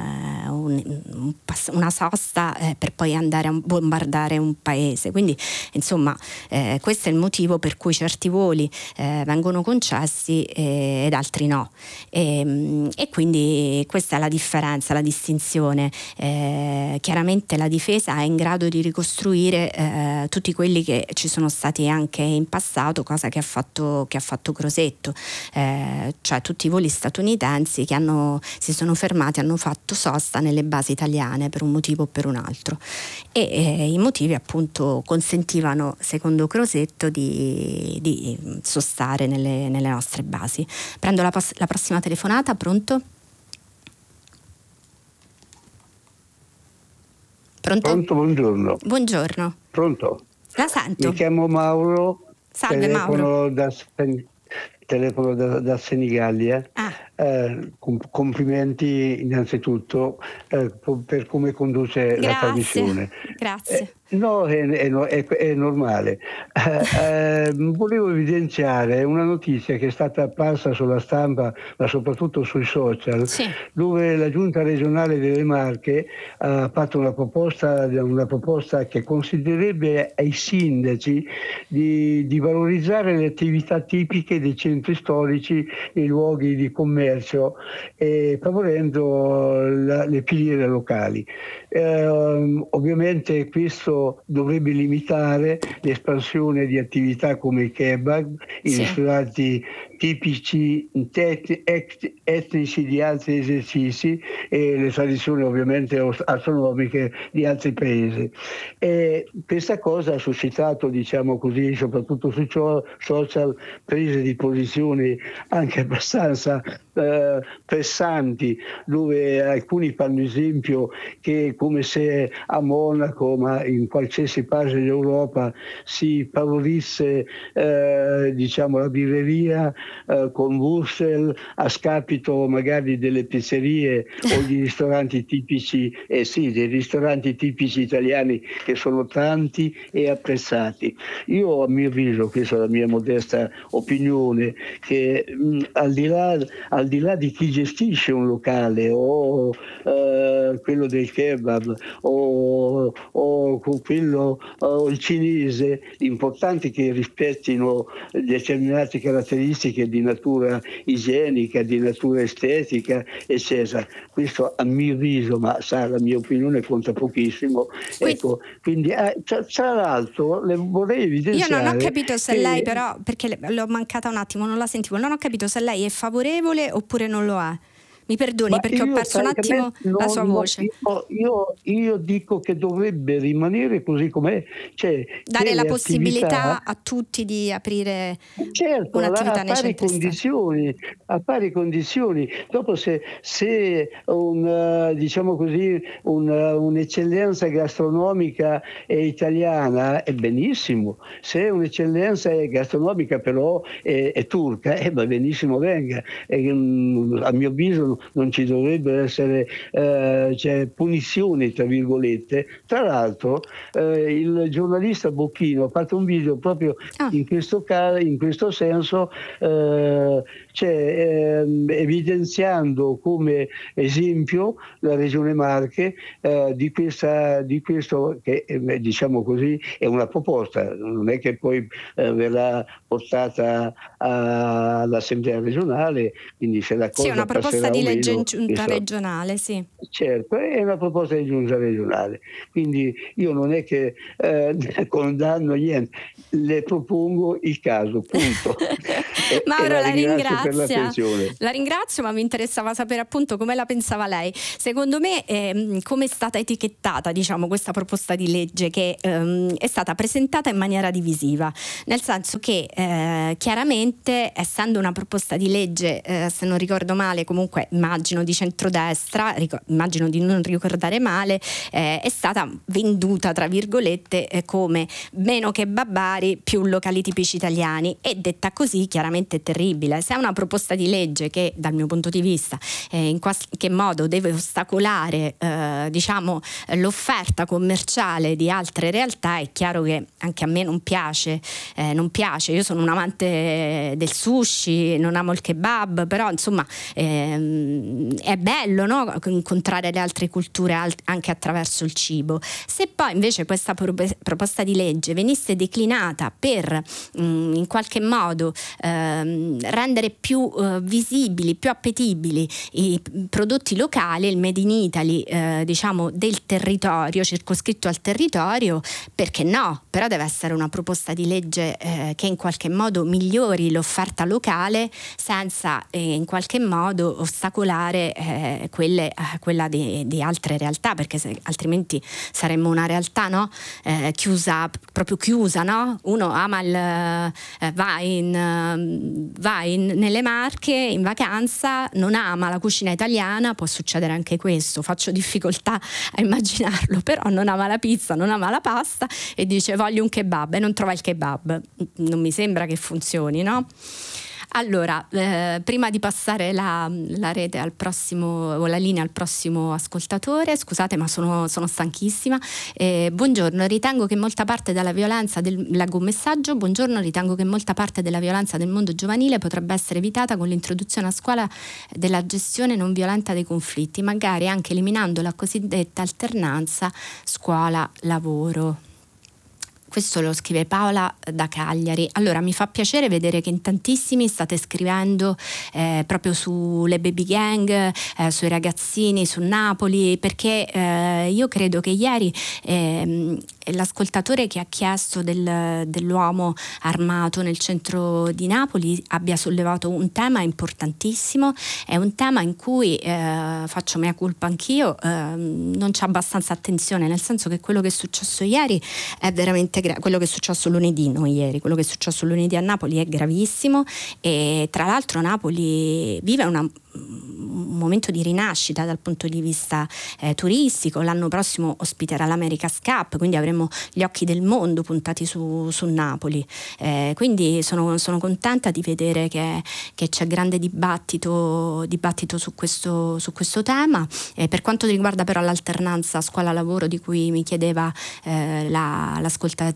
un, un, una sosta eh, per poi andare a bombardare un paese. Quindi insomma eh, questo è il motivo per cui certi voli eh, vengono concessi eh, ed altri no, e, e quindi questa è la differenza, la distinzione. Eh, chiaramente la difesa è in grado di ricostruire eh, tutti quelli che ci sono stati anche in passato, cosa che ha fatto, che ha fatto Crosetto, eh, cioè tutti i voli statunitensi che hanno, si sono fermati, hanno fatto sosta nelle basi italiane per un motivo o per un altro. E eh, i motivi appunto consentivano, secondo Crosetto, di, di sostare nelle, nelle nostre basi. Prendo la, la prossima telefonata. Pronto? Pronto? Pronto, buongiorno. Buongiorno. Pronto? La sento. Mi chiamo Mauro. Salve Mauro. Da, telefono da, da Senigallia. Ah. Eh, complimenti innanzitutto eh, per come conduce Grazie. la trasmissione. Grazie. Eh, no, è, è, è, è normale. Eh, eh, volevo evidenziare una notizia che è stata apparsa sulla stampa, ma soprattutto sui social, sì. dove la Giunta regionale delle Marche ha fatto una proposta, una proposta che consiglierebbe ai sindaci di, di valorizzare le attività tipiche dei centri storici, i luoghi di commercio, e favorendo la, le filiere locali. Eh, ovviamente questo dovrebbe limitare l'espansione di attività come i kebab, i sì. ristoranti tipici etnici di altri esercizi e le tradizioni ovviamente astronomiche di altri paesi. E questa cosa ha suscitato, diciamo così, soprattutto sui social, prese di posizione anche abbastanza eh, pressanti, dove alcuni fanno esempio che come se a Monaco, ma in qualsiasi paese d'Europa, si favorisse eh, diciamo la birreria eh, con Wurstel a scapito magari delle pizzerie o di ristoranti tipici, eh sì, dei ristoranti tipici italiani che sono tanti e apprezzati. Io a mio avviso, questa è la mia modesta opinione, che mh, al di là, al di là di chi gestisce un locale o eh, quello del kebab o, o quello o il cinese, l'importante è che rispettino determinate caratteristiche di natura igienica, di natura estetica, eccetera. Questo a mio avviso, ma sa, la mia opinione conta pochissimo. Ecco, quindi eh, tra, tra l'altro le vorrei evidenziare. Io non ho capito se che... lei però, perché l'ho mancata un attimo, non la sentivo, non ho capito se lei è favorevole oppure non lo è. Mi perdoni Ma perché ho perso un attimo no, la sua no, voce. Io, io, io dico che dovrebbe rimanere così com'è, cioè dare la possibilità attività, a tutti di aprire certo, un'attività a nei pari centri condizioni, a pari condizioni. Dopo se, se un, diciamo così, un, un'eccellenza gastronomica è italiana è benissimo, se un'eccellenza è gastronomica però è, è turca, eh, va benissimo, venga. E, um, a mio avviso non ci dovrebbero essere eh, cioè, punizioni tra virgolette. Tra l'altro eh, il giornalista Bocchino ha fatto un video proprio ah. in questo caso, in questo senso, eh, cioè, eh, evidenziando come esempio la Regione Marche eh, di, questa, di questo che eh, diciamo così è una proposta, non è che poi eh, verrà portata a, all'Assemblea regionale, quindi se la cosa sì, una proposta di legge meno, in giunta so. regionale, sì. Certo, è una proposta di giunta regionale, quindi io non è che eh, condanno niente, le propongo il caso, punto. e, Mauro, e la, la ringrazio per ringrazio. l'attenzione. La ringrazio, ma mi interessava sapere appunto come la pensava lei. Secondo me eh, come è stata etichettata, diciamo, questa proposta di legge che ehm, è stata presentata in maniera divisiva, nel senso che eh, chiaramente, essendo una proposta di legge, eh, se non ricordo male, comunque immagino di centrodestra, ric- immagino di non ricordare male, eh, è stata venduta tra virgolette eh, come meno che Babbari più locali tipici italiani, e detta così chiaramente è terribile. Se è una proposta di legge che dal mio punto di vista eh, in qualche modo deve ostacolare eh, diciamo l'offerta commerciale di altre realtà, è chiaro che anche a me non piace, eh, non piace. Io sono un amante del sushi, non amo il kebab, però insomma ehm, è bello, no? Incontrare le altre culture anche attraverso il cibo. Se poi invece questa proposta di legge venisse declinata per mh, in qualche modo ehm, rendere più eh, visibili, più appetibili i prodotti locali, il Made in Italy eh, diciamo del territorio, circoscritto al territorio, perché no? Però deve essere una proposta di legge eh, che in qualche modo migliori l'offerta locale senza eh, in qualche modo ostacolare eh, quelle, eh, quella di, di altre realtà, perché se, altrimenti saremmo una realtà, no? eh, chiusa, proprio chiusa, no? Uno ama il eh, va, in, va in, nelle Marche in vacanza, non ama la cucina italiana, può succedere anche questo, faccio difficoltà a immaginarlo, però non ama la pizza, non ama la pasta e dice voglio un kebab e non trova il kebab. Non mi sembra che funzioni, no? Allora, eh, prima di passare la, la rete al prossimo, o la linea al prossimo ascoltatore, scusate ma sono, sono stanchissima, eh, buongiorno, ritengo che molta parte della violenza, del, leggo un messaggio, buongiorno, ritengo che molta parte della violenza del mondo giovanile potrebbe essere evitata con l'introduzione a scuola della gestione non violenta dei conflitti, magari anche eliminando la cosiddetta alternanza scuola-lavoro. Questo lo scrive Paola da Cagliari. Allora, mi fa piacere vedere che in tantissimi state scrivendo eh, proprio sulle baby gang, eh, sui ragazzini, su Napoli, perché eh, io credo che ieri eh, l'ascoltatore che ha chiesto del, dell'uomo armato nel centro di Napoli abbia sollevato un tema importantissimo, è un tema in cui, eh, faccio mea culpa anch'io, eh, non c'è abbastanza attenzione, nel senso che quello che è successo ieri è veramente quello che è successo lunedì, non ieri, quello che è successo lunedì a Napoli è gravissimo, e tra l'altro Napoli vive una, un momento di rinascita dal punto di vista eh, turistico. L'anno prossimo ospiterà l'America's Cup, quindi avremo gli occhi del mondo puntati su, su Napoli, eh, quindi sono, sono contenta di vedere che, che c'è grande dibattito, dibattito su questo, su questo tema. Eh, per quanto riguarda però l'alternanza scuola-lavoro di cui mi chiedeva eh, la, l'ascoltatrice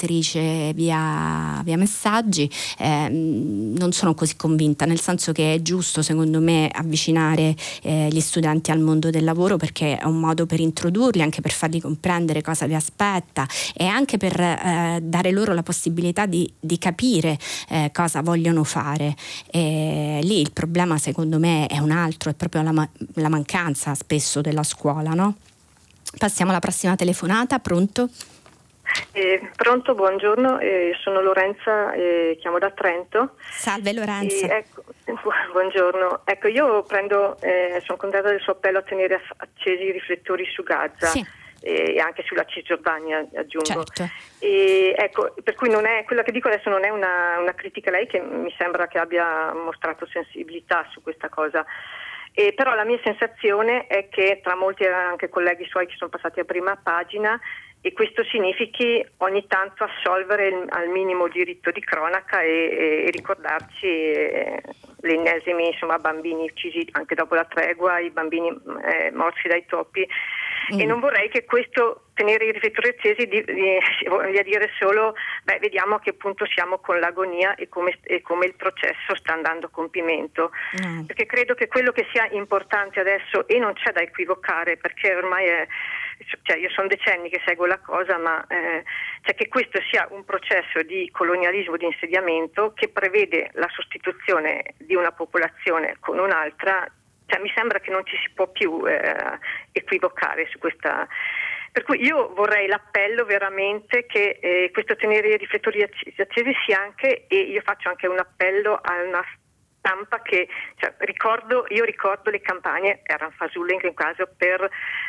via, via messaggi, eh, non sono così convinta, nel senso che è giusto secondo me avvicinare eh, gli studenti al mondo del lavoro, perché è un modo per introdurli, anche per fargli comprendere cosa li aspetta e anche per eh, dare loro la possibilità di, di capire eh, cosa vogliono fare. E lì il problema secondo me è un altro, è proprio la, ma- la mancanza spesso della scuola, no? Passiamo alla prossima telefonata. Pronto? Eh, pronto, buongiorno, eh, sono Lorenza, eh, chiamo da Trento. Salve Lorenza. E, ecco, buongiorno, ecco io prendo, eh, sono contenta del suo appello a tenere accesi i riflettori su Gaza. Sì. E anche sulla Cisgiordania, aggiungo. Certo. E ecco, per cui non è, quella che dico adesso non è una, una critica a lei, che mi sembra che abbia mostrato sensibilità su questa cosa. E però la mia sensazione è che tra molti anche colleghi suoi che sono passati a prima pagina, e questo significhi ogni tanto assolvere il, al minimo diritto di cronaca e, e ricordarci eh, gli ennesimi insomma bambini uccisi anche dopo la tregua, i bambini eh, morsi dai topi. Mm. E non vorrei che questo tenere i riflettori accesi di, di, voglia dire solo beh, vediamo a che punto siamo con l'agonia e come, e come il processo sta andando a compimento. Mm. Perché credo che quello che sia importante adesso, e non c'è da equivocare perché ormai è, cioè io sono decenni che seguo la cosa, ma eh, cioè che questo sia un processo di colonialismo, di insediamento che prevede la sostituzione di una popolazione con un'altra. Cioè, mi sembra che non ci si può più eh, equivocare su questa. Per cui io vorrei l'appello veramente che eh, questo tenere i riflettori accesi sia anche, e io faccio anche un appello a una stampa che, cioè, ricordo, io ricordo le campagne, erano fasulle in quel caso, per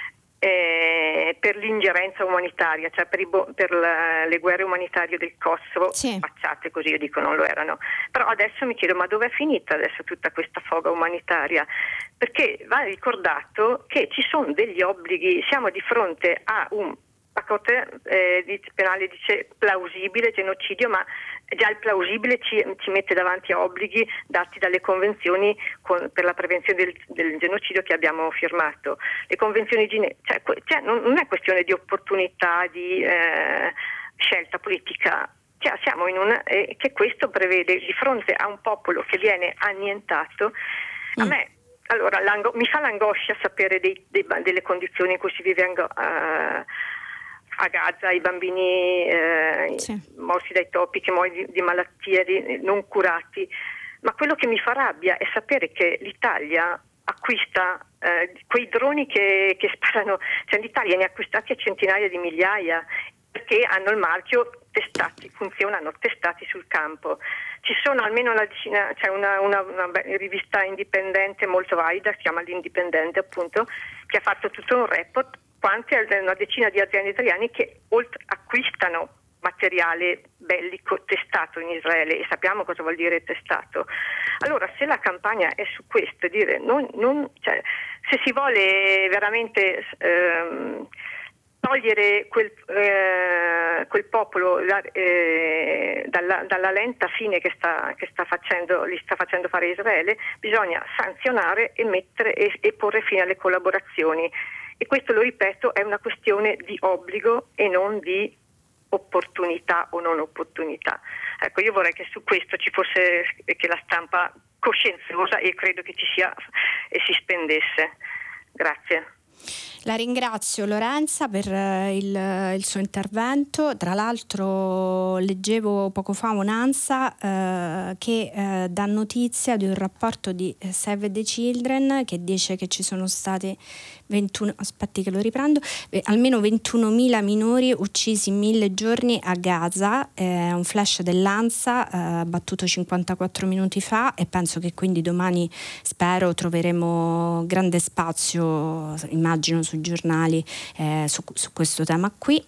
Eh, per l'ingerenza umanitaria, cioè per, i bo- per la, le guerre umanitarie del Kosovo, sì. Facciate così, io dico non lo erano, però adesso mi chiedo ma dov'è finita adesso tutta questa foga umanitaria, perché va ricordato che ci sono degli obblighi, siamo di fronte a un la Corte eh, penale dice plausibile genocidio, ma già il plausibile ci, ci mette davanti a obblighi dati dalle convenzioni con, per la prevenzione del, del genocidio che abbiamo firmato. Le convenzioni Gine- cioè, cioè, non, non è questione di opportunità, di eh, scelta politica. Cioè, siamo in una eh, che questo prevede di fronte a un popolo che viene annientato. A mm. me allora mi fa l'angoscia sapere dei, dei, delle condizioni in cui si vive ango- uh, a Gaza, i bambini eh, sì. morsi dai topi, che muoiono di, di malattie di, non curati, ma quello che mi fa rabbia è sapere che l'Italia acquista eh, quei droni che, che sparano, cioè l'Italia ne ha acquistati a centinaia di migliaia perché hanno il marchio testati, funzionano testati sul campo. Ci sono almeno una decina, c'è cioè una, una, una rivista indipendente molto valida, si chiama l'Indipendente appunto, che ha fatto tutto un report quanti una decina di aziende italiane che oltre acquistano materiale bellico testato in Israele, e sappiamo cosa vuol dire testato. Allora, se la campagna è su questo, dire non, non, cioè, se si vuole veramente ehm, togliere quel, eh, quel popolo eh, dalla, dalla lenta fine che sta, che sta facendo, gli sta facendo fare Israele, bisogna sanzionare e mettere e, e porre fine alle collaborazioni. E questo, lo ripeto, è una questione di obbligo e non di opportunità o non opportunità. Ecco, io vorrei che su questo ci fosse, che la stampa coscienziosa, e credo che ci sia, e si spendesse. Grazie. La ringrazio Lorenza per il, il suo intervento. Tra l'altro leggevo poco fa un'ANSA eh, che eh, dà notizia di un rapporto di Save the Children che dice che ci sono state ventuno, aspetti che lo riprendo, eh, almeno ventunomila minori uccisi in mille giorni a Gaza. È eh, un flash dell'ANSA eh, battuto cinquantaquattro minuti fa, e penso che quindi domani, spero, troveremo grande spazio, immagino, sui giornali eh, su, su questo tema qui.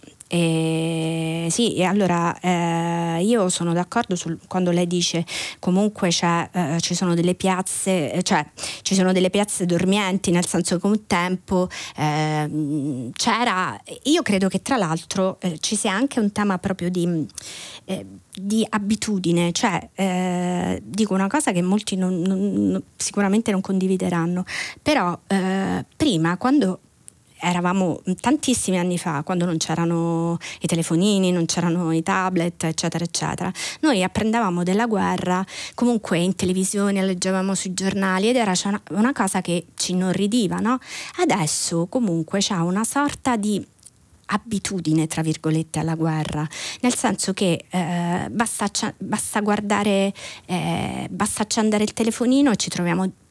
E sì, e allora eh, io sono d'accordo sul, quando lei dice comunque c'è, eh, ci sono delle piazze, cioè ci sono delle piazze dormienti, nel senso che un tempo eh, c'era, io credo che tra l'altro eh, ci sia anche un tema proprio di, eh, di abitudine, cioè eh, dico una cosa che molti non, non, sicuramente non condivideranno, però eh, prima, quando eravamo tantissimi anni fa, quando non c'erano i telefonini, non c'erano i tablet, eccetera eccetera, noi apprendevamo della guerra comunque in televisione, leggevamo sui giornali, ed era una, una cosa che ci inorridiva, no? Adesso comunque c'è una sorta di abitudine, tra virgolette, alla guerra, nel senso che eh, basta, basta guardare, eh, basta accendere il telefonino e ci troviamo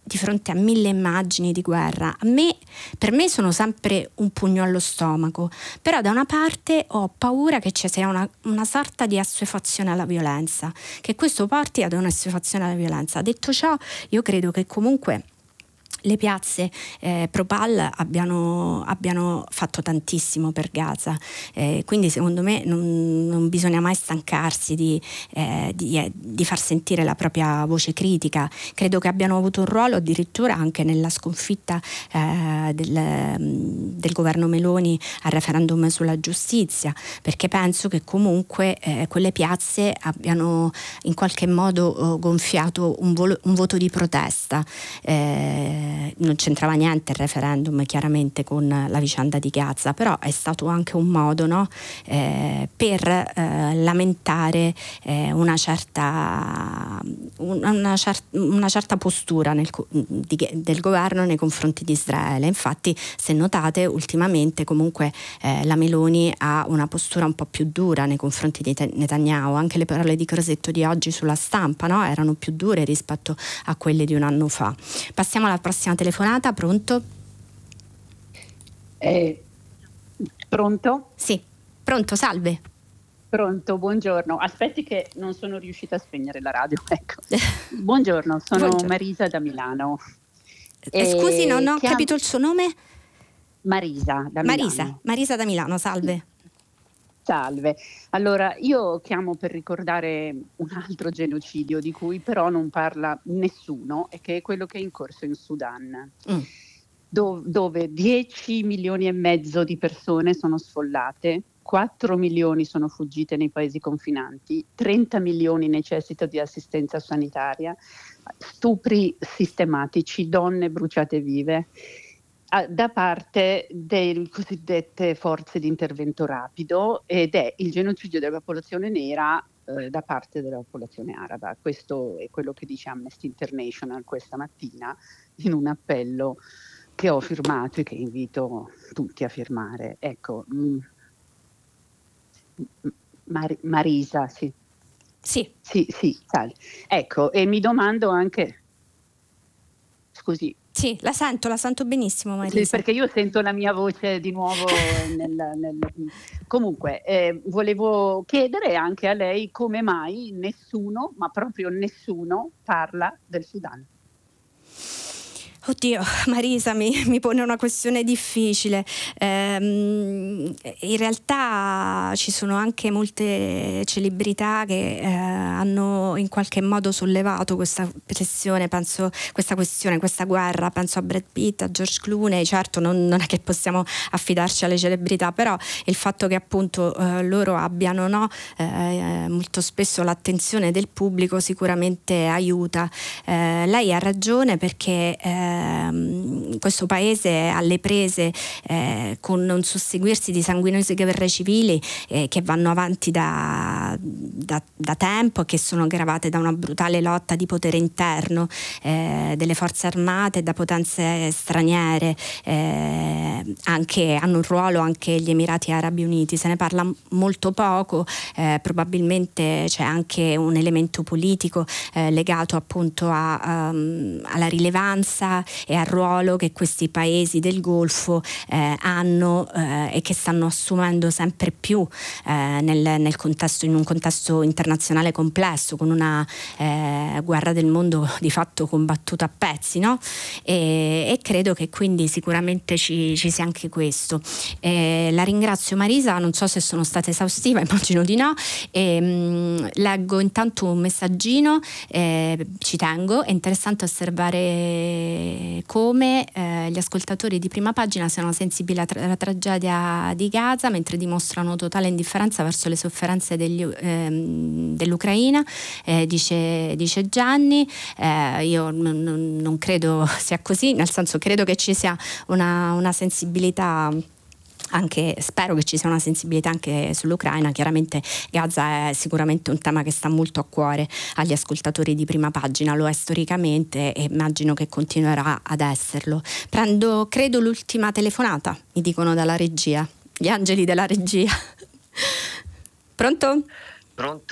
di fronte a mille immagini di guerra, a me, per me sono sempre un pugno allo stomaco, però da una parte ho paura che ci sia una, una sorta di assuefazione alla violenza, che questo porti ad un'assuefazione alla violenza. Detto ciò, io credo che comunque le piazze eh, pro-Pal abbiano, abbiano fatto tantissimo per Gaza, eh, quindi secondo me non, non bisogna mai stancarsi di, eh, di, eh, di far sentire la propria voce critica. Credo che abbiano avuto un ruolo addirittura anche nella sconfitta eh, del, del governo Meloni al referendum sulla giustizia, perché penso che comunque eh, quelle piazze abbiano in qualche modo eh, gonfiato un, volo, un voto di protesta. eh, Non c'entrava niente il referendum chiaramente con la vicenda di Gaza, però è stato anche un modo, no? eh, per eh, lamentare eh, una, certa, una, cer- una certa postura nel, di, del governo nei confronti di Israele. Infatti, se notate, ultimamente comunque eh, la Meloni ha una postura un po' più dura nei confronti di Netanyahu. Anche le parole di Crosetto di oggi sulla stampa, no? Erano più dure rispetto a quelle di un anno fa. Passiamo alla prossima telefonata. Pronto? Eh, pronto? Sì, pronto, salve. Pronto, buongiorno. Aspetti che non sono riuscita a spegnere la radio. Ecco. Buongiorno, sono buongiorno. Marisa da Milano. Eh, scusi, non ho chiam... capito il suo nome? Marisa da Milano. Marisa, Marisa da Milano, salve. Salve. Allora, io chiamo per ricordare un altro genocidio di cui però non parla nessuno, e che è quello che è in corso in Sudan, mm. do- dove dieci milioni e mezzo di persone sono sfollate, quattro milioni sono fuggite nei paesi confinanti, trenta milioni necessitano di assistenza sanitaria, stupri sistematici, donne bruciate vive, da parte delle cosiddette forze di intervento rapido, ed è il genocidio della popolazione nera eh, da parte della popolazione araba. Questo è quello che dice Amnesty International questa mattina in un appello che ho firmato e che invito tutti a firmare. Ecco, mh, Mar- Marisa, sì. Sì. Sì, sì, sale. Ecco, e mi domando anche, scusi, sì, la sento, la sento benissimo, Marisa. Sì, perché io sento la mia voce di nuovo nel, nel... Comunque, eh, volevo chiedere anche a lei come mai nessuno, ma proprio nessuno, parla del Sudan. Oddio, Marisa mi, mi pone una questione difficile. Ehm, in realtà ci sono anche molte celebrità che eh, hanno in qualche modo sollevato questa pressione, penso, questa questione, questa guerra. Penso a Brad Pitt, a George Clooney. Certo, non, non è che possiamo affidarci alle celebrità, però il fatto che appunto eh, loro abbiano, no, eh, molto spesso l'attenzione del pubblico sicuramente aiuta. Eh, lei ha ragione, perché eh, questo paese è alle prese eh, con un susseguirsi di sanguinose guerre civili eh, che vanno avanti da, da, da tempo e che sono aggravate da una brutale lotta di potere interno eh, delle forze armate da potenze straniere. Eh, anche, hanno un ruolo anche gli Emirati Arabi Uniti, se ne parla molto poco, eh, probabilmente c'è anche un elemento politico eh, legato appunto a, um, alla rilevanza e al ruolo che questi paesi del Golfo eh, hanno eh, e che stanno assumendo sempre più eh, nel, nel contesto, in un contesto internazionale complesso, con una eh, guerra del mondo di fatto combattuta a pezzi, no? E, e credo che quindi sicuramente ci, ci sia anche questo. Eh, la ringrazio, Marisa, non so se sono stata esaustiva, immagino di no. E, mh, leggo intanto un messaggino, eh, ci tengo, è interessante osservare come eh, gli ascoltatori di Prima Pagina siano sensibili alla, tra- alla tragedia di Gaza, mentre dimostrano totale indifferenza verso le sofferenze degli, ehm, dell'Ucraina, eh, dice, dice Gianni. Eh, io n- n- non credo sia così, nel senso, credo che ci sia una, una sensibilità. Anche, spero che ci sia una sensibilità anche sull'Ucraina. Chiaramente Gaza è sicuramente un tema che sta molto a cuore agli ascoltatori di Prima Pagina, lo è storicamente e immagino che continuerà ad esserlo. Prendo, credo, l'ultima telefonata, mi dicono dalla regia, gli angeli della regia. Pronto? Pronto?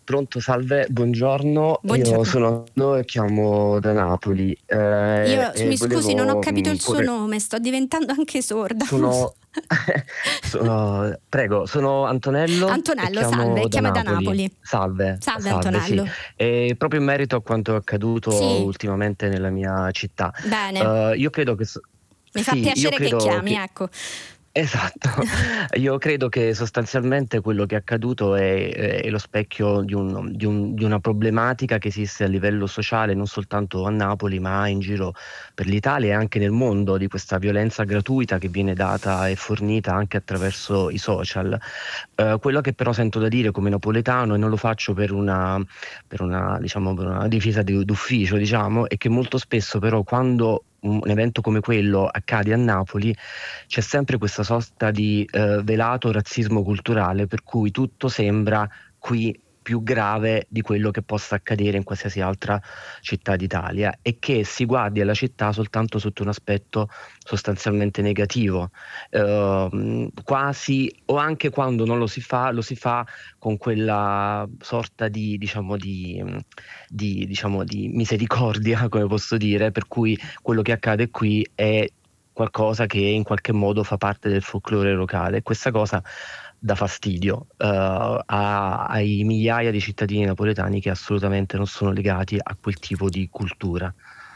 Pronto, salve, buongiorno. buongiorno. Io sono no, e chiamo da Napoli. Eh, Io mi volevo, scusi, non ho capito il suo pure... nome, sto diventando anche sorda. Sono... sono... Prego, sono Antonello. Antonello, chiamo salve, da chiama Napoli. da Napoli. Salve. Salve, salve Antonello. Sì. E proprio in merito a quanto è accaduto sì. ultimamente nella mia città. Bene. Uh, io credo che... Mi sì, fa piacere che chiami, che... ecco. Esatto, io credo che sostanzialmente quello che è accaduto è, è lo specchio di, un, di, un, di una problematica che esiste a livello sociale non soltanto a Napoli ma in giro per l'Italia e anche nel mondo, di questa violenza gratuita che viene data e fornita anche attraverso i social. Uh, quello che però sento da dire come napoletano, e non lo faccio per una, per una, diciamo, per una difesa di, d'ufficio, diciamo, è che molto spesso però quando un evento come quello accade a Napoli c'è sempre questa sorta di eh, velato razzismo culturale per cui tutto sembra qui più grave di quello che possa accadere in qualsiasi altra città d'Italia e che si guardi alla città soltanto sotto un aspetto sostanzialmente negativo, eh, quasi, o anche quando non lo si fa, lo si fa con quella sorta di, diciamo, di, di, diciamo, di misericordia, come posso dire, per cui quello che accade qui è qualcosa che in qualche modo fa parte del folklore locale e questa cosa dà fastidio uh, a, ai migliaia di cittadini napoletani che assolutamente non sono legati a quel tipo di cultura.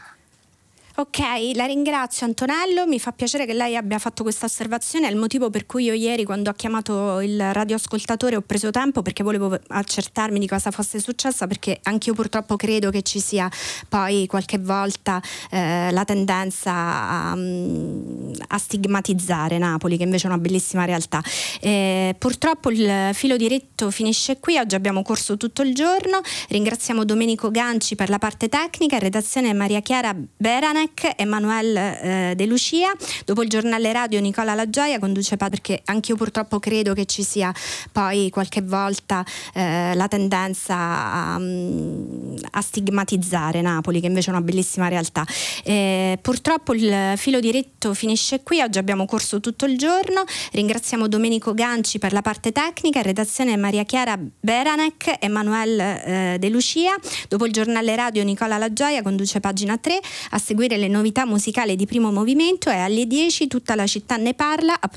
Ok, la ringrazio Antonello, mi fa piacere che lei abbia fatto questa osservazione, è il motivo per cui io ieri quando ho chiamato il radioascoltatore ho preso tempo perché volevo accertarmi di cosa fosse successa, perché anch'io purtroppo credo che ci sia poi qualche volta eh, la tendenza a, a stigmatizzare Napoli, che invece è una bellissima realtà. Eh, purtroppo il filo diretto finisce qui, oggi abbiamo corso tutto il giorno, ringraziamo Domenico Ganci per la parte tecnica, in redazione Maria Chiara Beranek, Emanuele eh, De Lucia. Dopo il giornale radio Nicola La Gioia conduce Pat, perché anch'io purtroppo credo che ci sia poi qualche volta eh, la tendenza a, a stigmatizzare Napoli, che invece è una bellissima realtà. Eh, purtroppo il filo diretto finisce qui, oggi abbiamo corso tutto il giorno, ringraziamo Domenico Ganci per la parte tecnica, in redazione Maria Chiara Beranek, Emanuele eh, De Lucia. Dopo il giornale radio Nicola La Gioia conduce Pagina tre, a seguire le novità musicali di Primo Movimento e alle dieci Tutta la città ne parla.